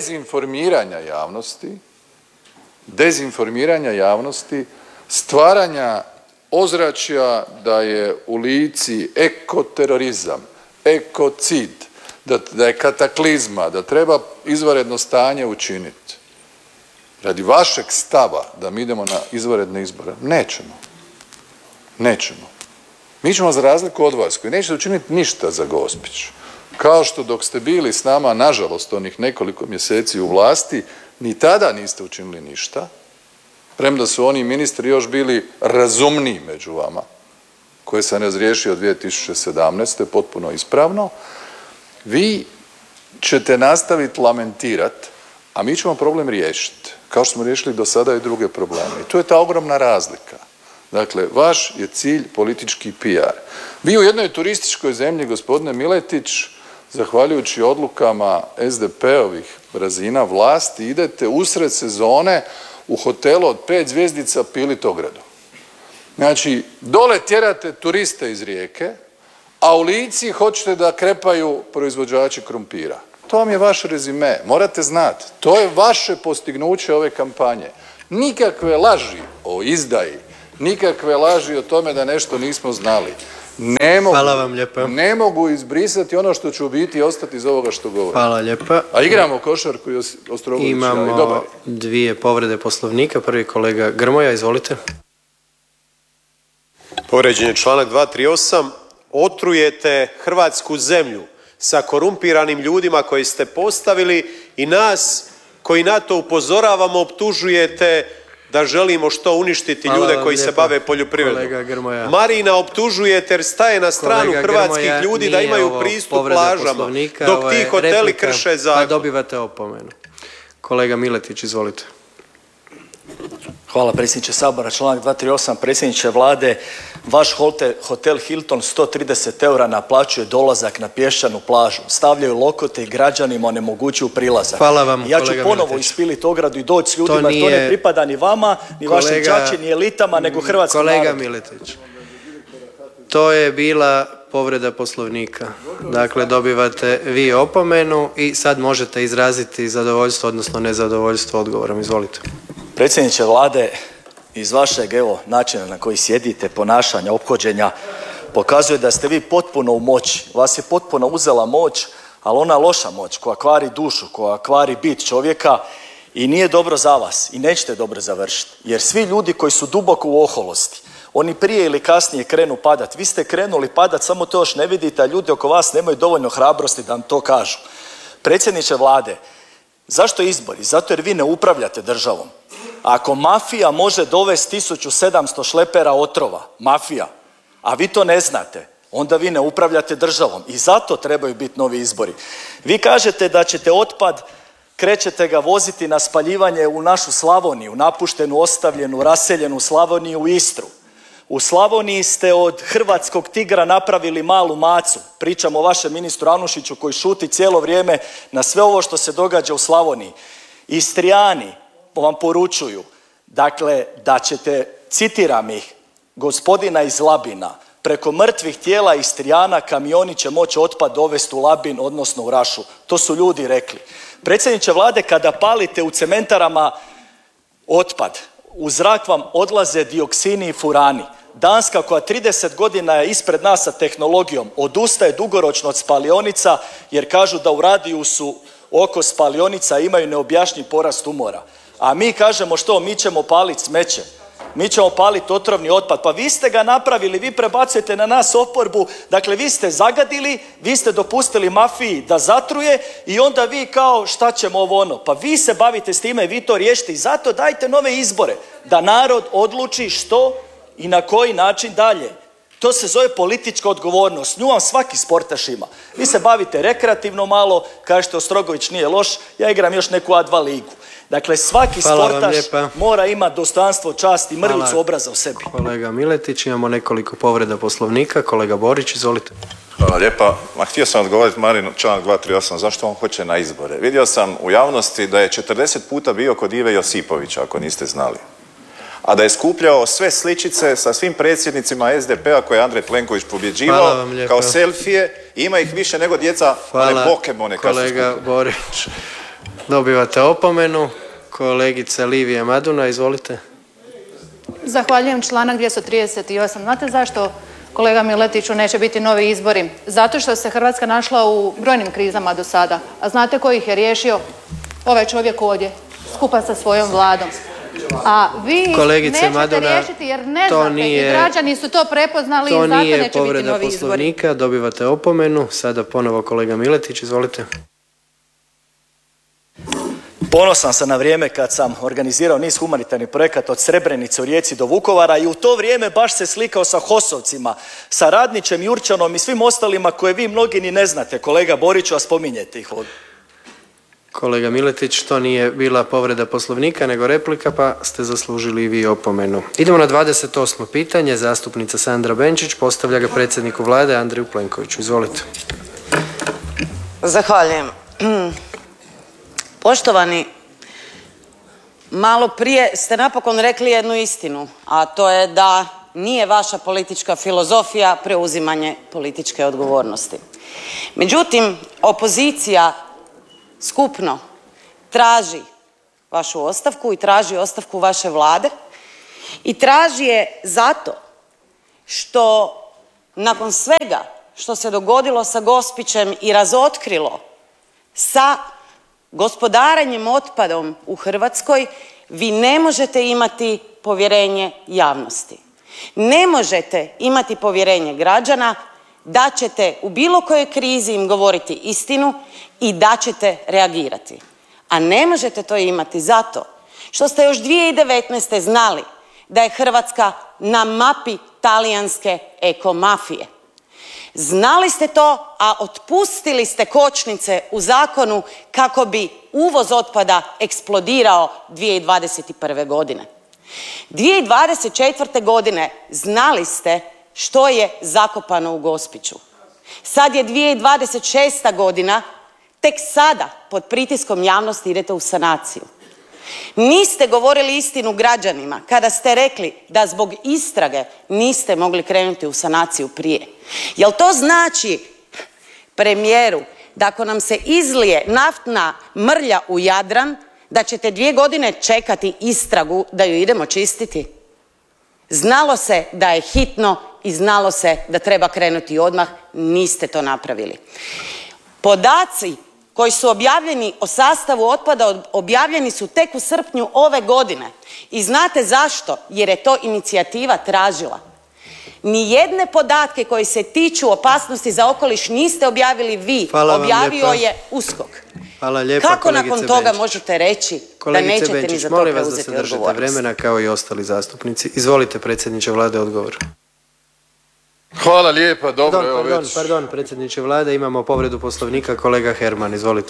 dezinformiranja javnosti, stvaranja ozračja da je u Lici ekoterorizam, ekocid, da je kataklizma, da treba izvanredno stanje učiniti. Radi vašeg stava da mi idemo na izvanredne izbore, nećemo. Mi ćemo za razliku od vas koji nećete učiniti ništa za Gospić, kao što dok ste bili s nama, nažalost, onih nekoliko mjeseci u vlasti, ni tada niste učinili ništa, premda su oni ministri još bili razumniji među vama, koje sam razriješio 2017. potpuno ispravno, vi ćete nastaviti lamentirati, a mi ćemo problem riješiti, kao što smo riješili do sada i druge probleme. I tu je ta ogromna razlika. Dakle, vaš je cilj politički PR. Vi u jednoj turističkoj zemlji, gospodine Miletić, zahvaljujući odlukama SDP-ovih razina vlasti, idete usred sezone u hotelu od 5 zvjezdica pilit ogradu. Znači, dole tjerate turiste iz Rijeke, a u Lici hoćete da krepaju proizvođači krumpira. To vam je vaš rezime, morate znati. To je vaše postignuće ove kampanje. Nikakve laži o izdaji, nikakve laži o tome da nešto nismo znali. Hvala vam lijepa. Ne mogu izbrisati ono što će u biti ostati iz ovoga što govorim. Hvala lijepa. A igramo košarku i Ostrogović, Imamo i dobar. dvije povrede Poslovnika. Prvi kolega Grmoja, izvolite. Povrijeđen je članak 238. Otrujete hrvatsku zemlju sa korumpiranim ljudima koje ste postavili i nas koji na to upozoravamo optužujete da želimo što uništiti ljude koji se bave poljoprivredom. Marina optužujete jer staje na stranu hrvatskih ljudi da imaju pristup plažama, dok ti hoteli krše zakon. Pa dobivate opomenu. Kolega Miletić, izvolite. Hvala predsjedniče Sabora. Članak 238. Predsjedniče Vlade, vaš hotel Hilton 130 eura naplaćuje dolazak na pješčanu plažu. Stavljaju lokote i građanima onemogućuju prilazak. Hvala vam, ja ću kolega ponovo Miletić. ispiliti ogradu i doći s ljudima, to ne pripada ni vama, ni vašem čači, ni elitama, nego hrvatskom narodu. Kolega Miletić, to je bila povreda Poslovnika. Dakle, dobivate vi opomenu i sad možete izraziti zadovoljstvo, odnosno nezadovoljstvo odgovorom. Izvolite. Predsjedniče Vlade, iz vašeg načina na koji sjedite, ponašanja, ophođenja, pokazuje da ste vi potpuno u moći. Vas je potpuno uzela moć, ali ona loša moć koja kvari dušu, koja kvari bit čovjeka i nije dobro za vas i nećete dobro završiti. Jer svi ljudi koji su duboko u oholosti, oni prije ili kasnije krenu padat. Vi ste krenuli padat, samo to još ne vidite, a ljudi oko vas nemaju dovoljno hrabrosti da vam to kažu. Predsjedniče Vlade, zašto izbori? Zato jer vi ne upravljate državom. Ako mafija može dovesti 1700 šlepera otrova, mafija, a vi to ne znate, onda vi ne upravljate državom i zato trebaju biti novi izbori. Vi kažete da ćete otpad, krećete ga voziti na spaljivanje u našu Slavoniju, napuštenu, ostavljenu, raseljenu Slavoniju, u Istru. U Slavoniji ste od hrvatskog tigra napravili malu macu. Pričam o vašem ministru Anušiću koji šuti cijelo vrijeme na sve ovo što se događa u Slavoniji. Istrijani vam poručuju, dakle, da ćete, citiram ih, gospodina iz Labina, preko mrtvih tijela Istrijana kamioni će moći otpad dovesti u Labin, odnosno u Rašu. To su ljudi rekli. Predsjedniče Vlade, kada palite u cementarama otpad, u zrak vam odlaze dioksini i furani. Danska, koja 30 godina je ispred nas sa tehnologijom, odustaje dugoročno od spalionica jer kažu da u radijusu oko spalionica imaju neobjašnjiv porast tumora. A mi kažemo što? Mi ćemo paliti smeće. Mi ćemo paliti otrovni otpad. Pa vi ste ga napravili, vi prebacujete na nas oporbu. Dakle, vi ste zagadili, vi ste dopustili mafiji da zatruje i onda vi kao šta ćemo ovo ono. Pa vi se bavite s time, vi to riješite i zato dajte nove izbore. Da narod odluči što i na koji način dalje. To se zove politička odgovornost. Nju vam svaki sportaš ima. Vi se bavite rekreativno malo, kažete Ostrogović nije loš, ja igram još neku A2 ligu. Dakle, svaki sportaš mora imati dostojanstvo, čast i mrvicu obraza u sebi. Kolega Miletić, imamo nekoliko povreda Poslovnika. Kolega Borić, izvolite. Hvala lijepa. Htio sam odgovoriti Marinu, članak 238, zašto on hoće na izbore. Vidio sam u javnosti da je 40 puta bio kod Ive Josipovića, ako niste znali. A da je skupljao sve sličice sa svim predsjednicima SDP-a koje je Andrej Plenković pobjeđivao kao selfije. Ima ih više nego djeca, one Pokemone. Kolega Borić. Dobivate opomenu. Kolegica Livija Maduna, izvolite. Zahvaljujem, članak 238. Znate zašto, kolega Miletiću, neće biti novi izbori? Zato što se Hrvatska našla u brojnim krizama do sada. A znate ko ih je riješio? Ovaj čovjek ovdje, skupa sa svojom vladom. A vi nećete riješiti jer ne znate i građani su to prepoznali i zato neće biti novi izbori. To nije povreda Poslovnika, dobivate opomenu. Sada ponovo kolega Miletić, izvolite. Ponosan sam na vrijeme kad sam organizirao niz humanitarnih projekata od Srebrenice u Rijeci do Vukovara i u to vrijeme baš se slikao sa HOS-ovcima, sa Radnićem, Jurčanom i svim ostalima koje vi mnogi ni ne znate. Kolega Boriću, a spominjete ih ovdje. Kolega Miletić, to nije bila povreda Poslovnika nego replika, pa ste zaslužili i vi opomenu. Idemo na 28. pitanje. Zastupnica Sandra Benčić postavlja ga predsjedniku Vlade Andreju Plenkoviću. Izvolite. Zahvaljujem. Poštovani, malo prije ste napokon rekli jednu istinu, a to je da nije vaša politička filozofija preuzimanje političke odgovornosti. Međutim, opozicija skupno traži vašu ostavku i traži ostavku vaše Vlade i traži je zato što nakon svega što se dogodilo sa Gospićem i razotkrilo sa gospodarenjem otpadom u Hrvatskoj, vi ne možete imati povjerenje javnosti. Ne možete imati povjerenje građana da ćete u bilo kojoj krizi im govoriti istinu i da ćete reagirati. A ne možete to imati zato što ste još 2019. znali da je Hrvatska na mapi talijanske ekomafije. Znali ste to, a otpustili ste kočnice u zakonu kako bi uvoz otpada eksplodirao 2021. godine. 2024. godine znali ste što je zakopano u Gospiću. Sad je 2026. godina, tek sada pod pritiskom javnosti idete u sanaciju. Niste govorili istinu građanima kada ste rekli da zbog istrage niste mogli krenuti u sanaciju prije. Jel to znači, premijeru, da ako nam se izlije naftna mrlja u Jadran, da ćete 2 godine čekati istragu da ju idemo čistiti? Znalo se da je hitno i znalo se da treba krenuti odmah, niste to napravili. Podaci koji su objavljeni o sastavu otpada objavljeni su tek u srpnju ove godine. I znate zašto? Jer je to inicijativa tražila. Nijedne podatke koji se tiču opasnosti za okoliš niste objavili vi, objavio je USKOK. Hvala lijepa, kako kolegice nakon toga Benčić. možete reći Kolegice da nećete Benčić, ni za to molim vas da preuzeti se držite odgovornost? vremena kao i ostali zastupnici. Izvolite, predsjedniče Vlade, odgovor. Hvala lijepa, dobro, evo već. Pardon, predsjedniče Vlade, imamo povredu Poslovnika, kolega Herman, izvolite.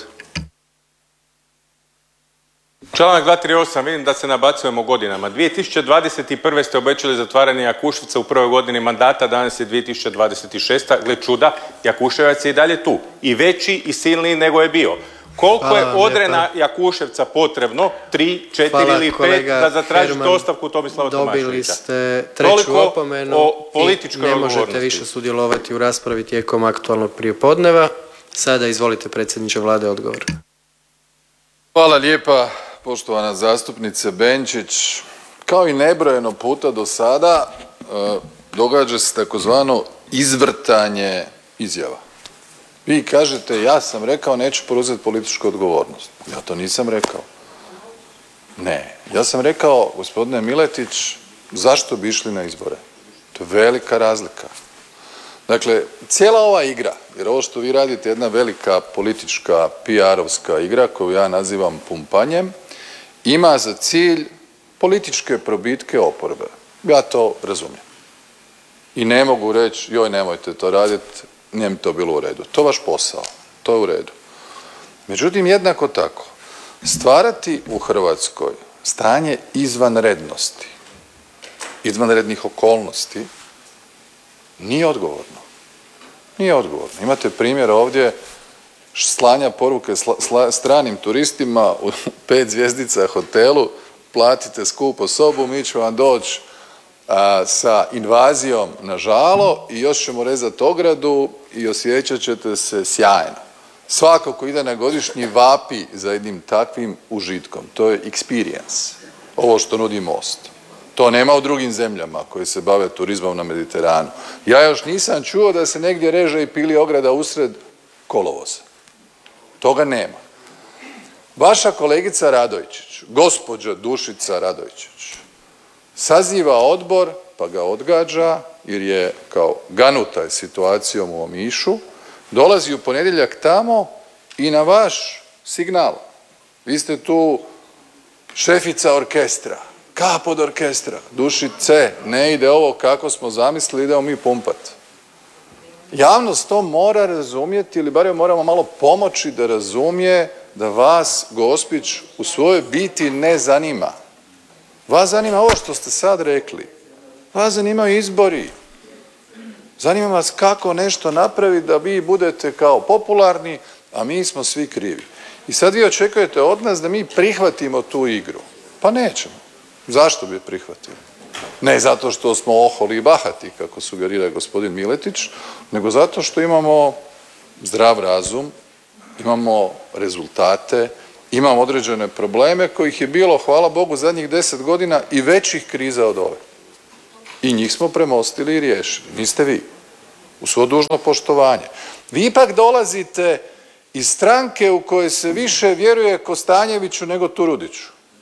Članak 238. Vidim da se nabacujemo godinama. 2021. ste obećali zatvaranje Jakuševca u prvoj godini mandata, danas je 2026. Gle čuda, Jakuševac je i dalje tu. I veći i silniji nego je bio. Koliko je Odrena Jakuševca potrebno? 3, 4 ili 5 da zatražite ostavku Tomislava Tomaševića? Dobili ste treću opomenu i ne možete više sudjelovati u raspravi tijekom aktualnog prijepodneva. Sada izvolite, predsjedniče Vlade, odgovor. Hvala lijepa, poštovana zastupnice Benčić. Kao i nebrojeno puta do sada događa se takozvano izvrtanje izjava. Vi kažete ja sam rekao neću preuzeti političku odgovornost. Ja to nisam rekao. Ne, ja sam rekao gospodine Miletić zašto bi išli na izbore. To je velika razlika. Dakle, cijela ova igra, jer ovo što vi radite je jedna velika politička PR-ovska igra koju ja nazivam pumpanjem, ima za cilj političke probitke oporbe. Ja to razumijem. I ne mogu reći joj nemojte to raditi, nije mi to bilo u redu. To je vaš posao, to je u redu. Međutim, jednako tako, stvarati u Hrvatskoj stanje izvanrednosti, izvanrednih okolnosti, nije odgovorno. Nije odgovorno. Imate primjer ovdje slanja poruke stranim turistima u 5 zvjezdica hotelu, platite skupo sobu, mi ćemo vam doći sa invazijom na žalo i još ćemo rezati ogradu i osjećat ćete se sjajno. Svako ko ide na godišnji vapi za jednim takvim užitkom. To je experience. Ovo što nudi Most. To nema u drugim zemljama koje se bave turizmom na Mediteranu. Ja još nisam čuo da se negdje reže i pili ograda usred kolovoza. Toga nema. Vaša kolegica Radojčić, gospođa Dušica Radojčić, saziva odbor pa ga odgađa jer je kao ganuta situacijom u Omišu, dolazi u ponedjeljak tamo i na vaš signal. Vi ste tu šefica orkestra, kap od orkestra, Dušice, ne ide ovo kako smo zamislili, idemo mi pumpat. Javnost to mora razumjeti ili barem moramo malo pomoći da razumije da vas Gospić u svojoj biti ne zanima. Vas zanima ovo što ste sad rekli. Vas zanimaju izbori. Zanima vas kako nešto napraviti da vi budete kao popularni, a mi smo svi krivi. I sad vi očekujete od nas da mi prihvatimo tu igru. Pa nećemo. Zašto bi prihvatili? Ne zato što smo oholi i bahati, kako sugerira gospodin Miletić, nego zato što imamo zdrav razum, imamo rezultate, imamo određene probleme kojih je bilo, hvala Bogu, zadnjih 10 godina i većih kriza od ove. I njih smo premostili i riješili. Niste vi. Uz svo dužno poštovanje. Vi ipak dolazite iz stranke u kojoj se više vjeruje Kostanjeviću nego Turudiću.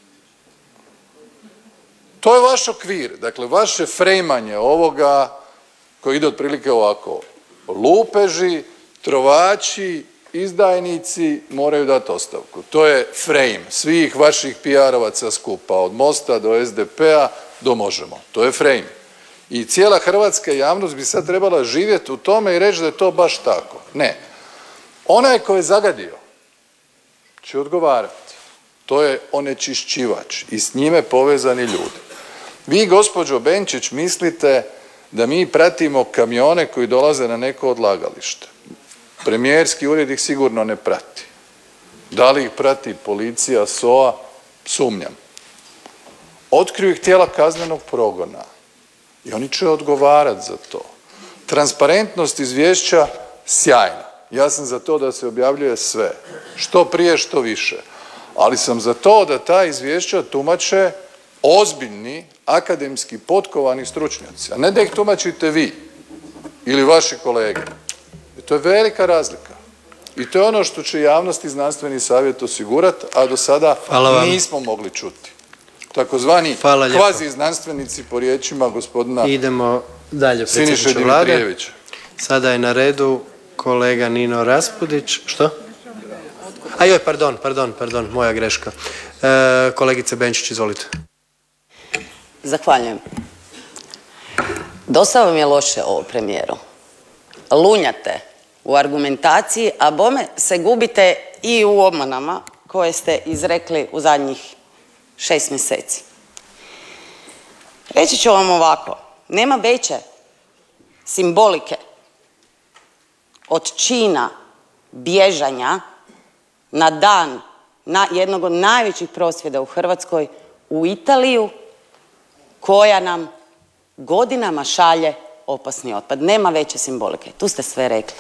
To je vaš okvir, dakle vaše frejmanje ovoga koji ide otprilike ovako. Lupeži, trovači, izdajnici moraju dati ostavku. To je frame svih vaših PR-ovaca skupa, od Mosta do SDP-a do Možemo. To je frame. I cijela hrvatska javnost bi sad trebala živjeti u tome i reći da je to baš tako. Ne. Onaj ko je zagadio će odgovarati. To je onečišćivač i s njime povezani ljudi. Vi, gospođo Benčić, mislite da mi pratimo kamione koji dolaze na neko odlagalište. Premijerski ured ih sigurno ne prati. Da li ih prati policija, SOA? Sumnjam. Otkriju ih tijela kaznenog progona i oni će odgovarati za to. Transparentnost izvješća sjajna. Ja sam za to da se objavljuje sve. Što prije, što više. Ali sam za to da ta izvješća tumače ozbiljni, akademski potkovani stručnjaci, a ne da ih tumačite vi ili vaši kolege. I to je velika razlika. I to je ono što će javnost i znanstveni savjet osigurati, a do sada nismo mogli čuti. Takozvani kvazi znanstvenici po riječima gospodina Idemo dalje, Siniše predsjedniče Vlade. Dimitrijevića. Sada je na redu kolega Nino Raspudić. Što? A joj, pardon, moja greška. Kolegice Benčić, izvolite. Zahvaljujem. Dosta vam je loše ovo, premijeru. Lunjate u argumentaciji, a bome se gubite i u obmanama koje ste izrekli u zadnjih 6 mjeseci. Reći ću vam ovako, nema veće simbolike od čina bježanja na dan jednog od najvećih prosvjeda u Hrvatskoj u Italiju, koja nam godinama šalje opasni otpad. Nema veće simbolike. Tu ste sve rekli.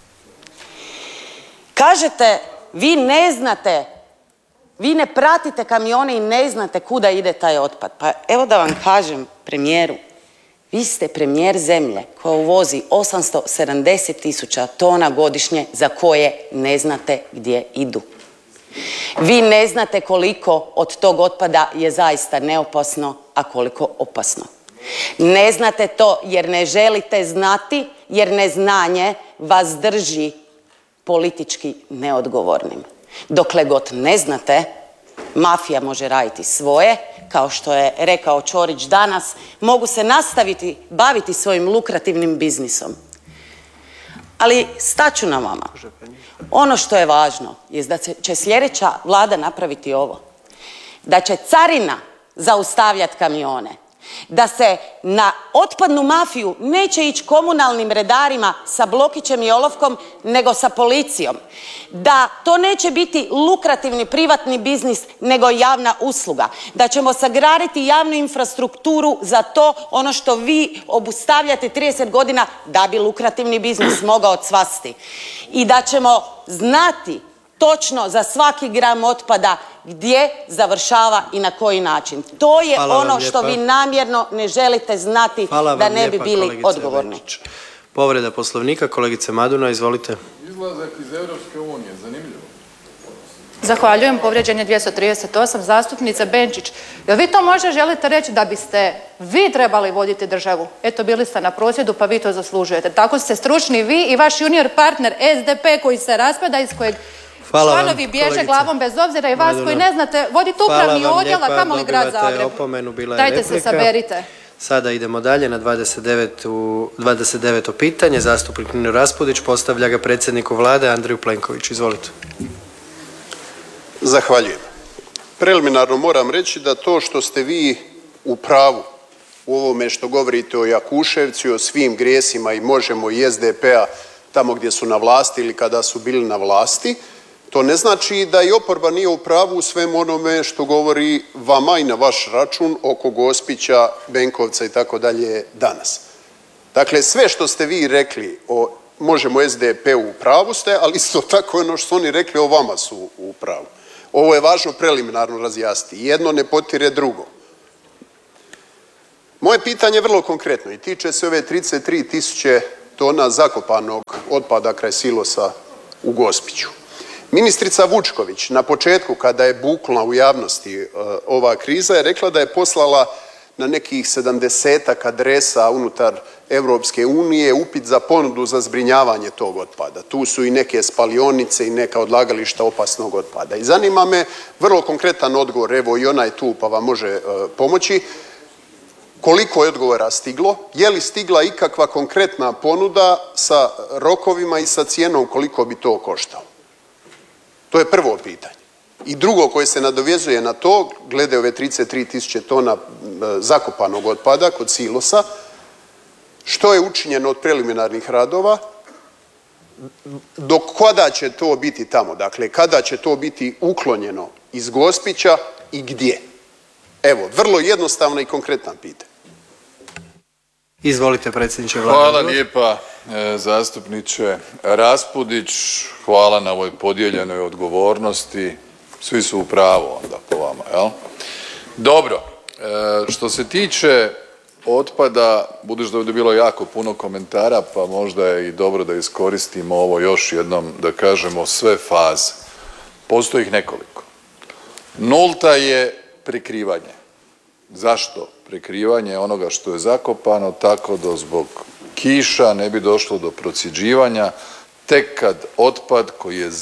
Kažete, vi ne znate, vi ne pratite kamione i ne znate kuda ide taj otpad. Pa evo da vam kažem, premijeru, vi ste premijer zemlje koja uvozi 870.000 tona godišnje za koje ne znate gdje idu. Vi ne znate koliko od tog otpada je zaista neopasno, a koliko opasno. Ne znate to jer ne želite znati, jer neznanje vas drži politički neodgovornim. Dokle god ne znate, mafija može raditi svoje, kao što je rekao Ćorić danas, mogu se nastaviti baviti svojim lukrativnim biznisom. Ali staću na vama. Ono što je važno je da će sljedeća vlada napraviti ovo. Da će carina zaustavljati kamione. Da se na otpadnu mafiju neće ići komunalnim redarima sa blokićem i olovkom, nego sa policijom. Da to neće biti lukrativni privatni biznis, nego javna usluga. Da ćemo sagraditi javnu infrastrukturu za to, ono što vi obustavljate 30 godina da bi lukrativni biznis mogao cvasti. I da ćemo znati točno za svaki gram otpada gdje završava i na koji način. To je ono što vi namjerno ne želite znati da ne bi bili odgovorni. Povreda Poslovnika, kolegice Maduna, izvolite. Izlazak iz Europske unije, zanimljivo. Zahvaljujem, povrijeđen je 238, zastupnica Benčić. Jel vi to možda želite reći da biste vi trebali voditi državu? Eto, bili ste na prosvjedu pa vi to zaslužujete. Tako ste stručni vi i vaš junior partner SDP koji se raspada, iz kojeg članovi bježe glavom bez obzira, i vas koji ne znate voditi upravni odjel, a kamoli grad Zagreb. Dajte se saberite. Sada idemo dalje na 29. pitanje. Zastupnik Nino Raspudić postavlja ga predsjedniku Vlade Andreju Plenkoviću. Izvolite. Zahvaljujem. Preliminarno moram reći da to što ste vi u pravu u ovome što govorite o Jakuševcu i o svim grijesima i Možemo i SDP-a tamo gdje su na vlasti ili kada su bili na vlasti, To ne znači da i oporba nije u pravu u svemu onome što govori vama i na vaš račun oko Gospića, Benkovca i tako dalje danas. Dakle, sve što ste vi rekli o Možemo SDP-u u pravu ste, ali isto tako ono što su oni rekli o vama su u pravu. Ovo je važno preliminarno razjasniti. Jedno ne potire drugo. Moje pitanje je vrlo konkretno i tiče se ove 33.000 tona zakopanog otpada kraj silosa u Gospiću. Ministrica Vučković na početku kada je buknula u javnosti ova kriza je rekla da je poslala na nekih 70-ak adresa unutar Europske unije upit za ponudu za zbrinjavanje tog otpada. Tu su i neke spalionice i neka odlagališta opasnog otpada. I zanima me vrlo konkretan odgovor, evo i ona je tu pa vam može pomoći. Koliko je odgovora stiglo? Je li stigla ikakva konkretna ponuda sa rokovima i sa cijenom koliko bi to koštalo? To je prvo pitanje. I drugo koje se nadovezuje na to, glede ove 33.000 tona zakopanog otpada kod silosa, što je učinjeno od preliminarnih radova, do kada će to biti tamo? Dakle, kada će to biti uklonjeno iz Gospića i gdje? Evo, vrlo jednostavno i konkretan pitanje. Izvolite, predsjedniče Vlade. Hvala lijepa, zastupniče Raspudić. Hvala na ovoj podijeljenoj odgovornosti. Svi su u pravu onda po vama, jel? Dobro, što se tiče otpada, budući da je ovdje bilo jako puno komentara, pa možda je i dobro da iskoristimo ovo još jednom, da kažemo sve faze. Postoji ih nekoliko. Nulta je prikrivanje. Zašto prikrivanje onoga što je zakopano? Tako da zbog kiša ne bi došlo do procjeđivanja, tek kad otpad koji je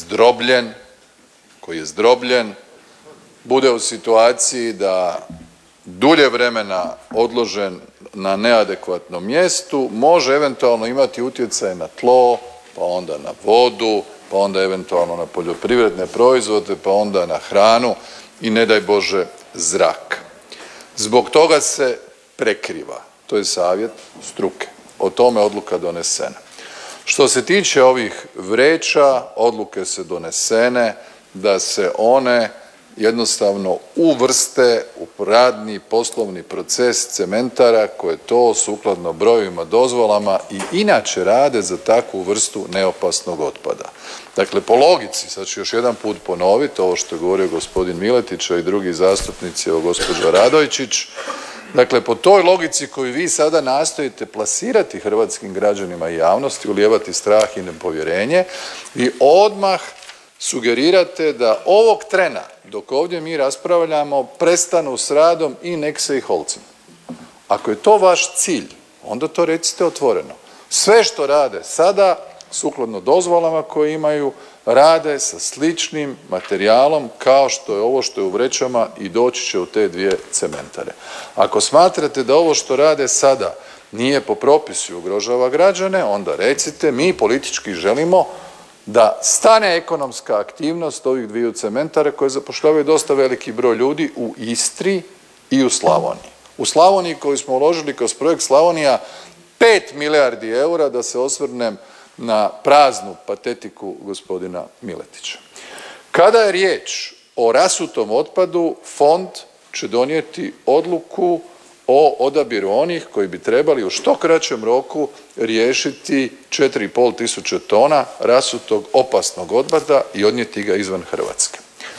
zdrobljen bude u situaciji da dulje vremena odložen na neadekvatnom mjestu može eventualno imati utjecaj na tlo, pa onda na vodu, pa onda eventualno na poljoprivredne proizvode, pa onda na hranu i ne daj Bože zrak. Zbog toga se prekriva. To je savjet struke. O tome odluka donesena. Što se tiče ovih vreća, odluke su donesene da se one jednostavno uvrste u radni poslovni proces cementara koje to sukladno brojevima, dozvolama i inače rade za takvu vrstu neopasnog otpada. Dakle, po logici, sad ću još jedan put ponoviti ovo što je govorio gospodin Miletić, a i drugi zastupnici, evo gospođa Radojčić. Dakle, po toj logici koju vi sada nastojite plasirati hrvatskim građanima i javnosti, ulijevati strah i nepovjerenje, vi odmah sugerirate da ovog trena dok ovdje mi raspravljamo prestanu s radom i Nexe i Holcim. Ako je to vaš cilj, onda to recite otvoreno. Sve što rade sada, sukladno dozvolama koje imaju, rade sa sličnim materijalom kao što je ovo što je u vrećama i doći će u te dvije cementare. Ako smatrate da ovo što rade sada nije po propisu i ugrožava građane, onda recite mi politički želimo da stane ekonomska aktivnost ovih dviju cementara koje zapošljavaju dosta veliki broj ljudi u Istri i u Slavoniji. U Slavoniji koju smo uložili kroz projekt Slavonija 5 milijardi eura, da se osvrnem na praznu patetiku gospodina Miletića. Kada je riječ o rasutom otpadu, fond će donijeti odluku o odabiru onih koji bi trebali u što kraćem roku riješiti 4,5 tisuće tona rasutog opasnog otpada i odnijeti ga izvan Hrvatske.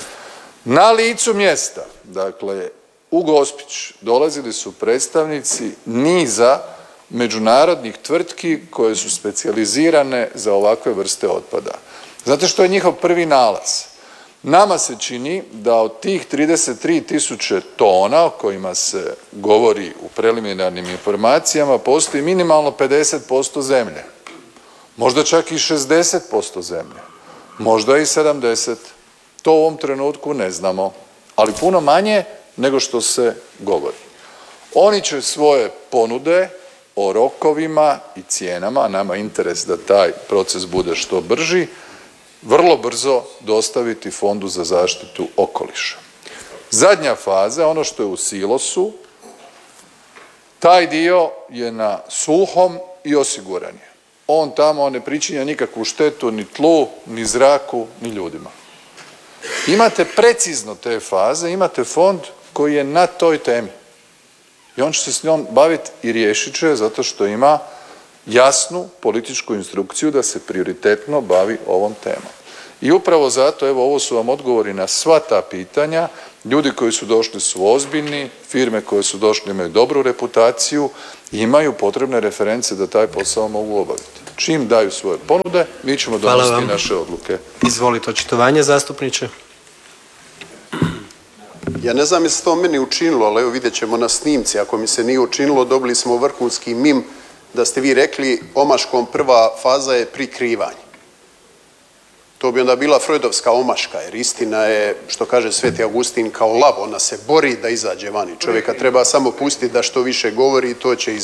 Na licu mjesta, dakle u Gospić, dolazili su predstavnici niza međunarodnih tvrtki koje su specijalizirane za ovakve vrste otpada. Znate što je njihov prvi nalaz? Nama se čini da od tih 33.000 tona o kojima se govori u preliminarnim informacijama postoji minimalno 50% zemlje. Možda čak i 60% zemlje. Možda i 70. To u ovom trenutku ne znamo, ali puno manje nego što se govori. Oni će svoje ponude o rokovima i cijenama, a nama je interes da taj proces bude što brži, vrlo brzo dostaviti Fondu za zaštitu okoliša. Zadnja faza, ono što je u silosu, taj dio je na suhom i osiguran je. On tamo ne pričinja nikakvu štetu ni tlu, ni zraku, ni ljudima. Imate precizno te faze, imate fond koji je na toj temi i on će se s njom baviti i riješit će zato što ima jasnu političku instrukciju da se prioritetno bavi ovom temom. I upravo zato, evo ovo su vam odgovori na sva ta pitanja. Ljudi koji su došli su ozbiljni, firme koje su došle imaju dobru reputaciju i imaju potrebne reference da taj posao mogu obaviti. Čim daju svoje ponude, mi ćemo donositi naše odluke. Izvolite očitovanje, zastupniče. Ja ne znam je se to meni učinilo, ali evo vidjet ćemo na snimci. Ako mi se nije učinilo, dobili smo vrhunski mim da ste vi rekli omaškom prva faza je prikrivanje. To bi onda bila freudovska omaška, jer istina je, što kaže Sveti Augustin, kao lav, ona se bori da izađe vani. Čovjeka treba samo pustiti da što više govori i to će izaći.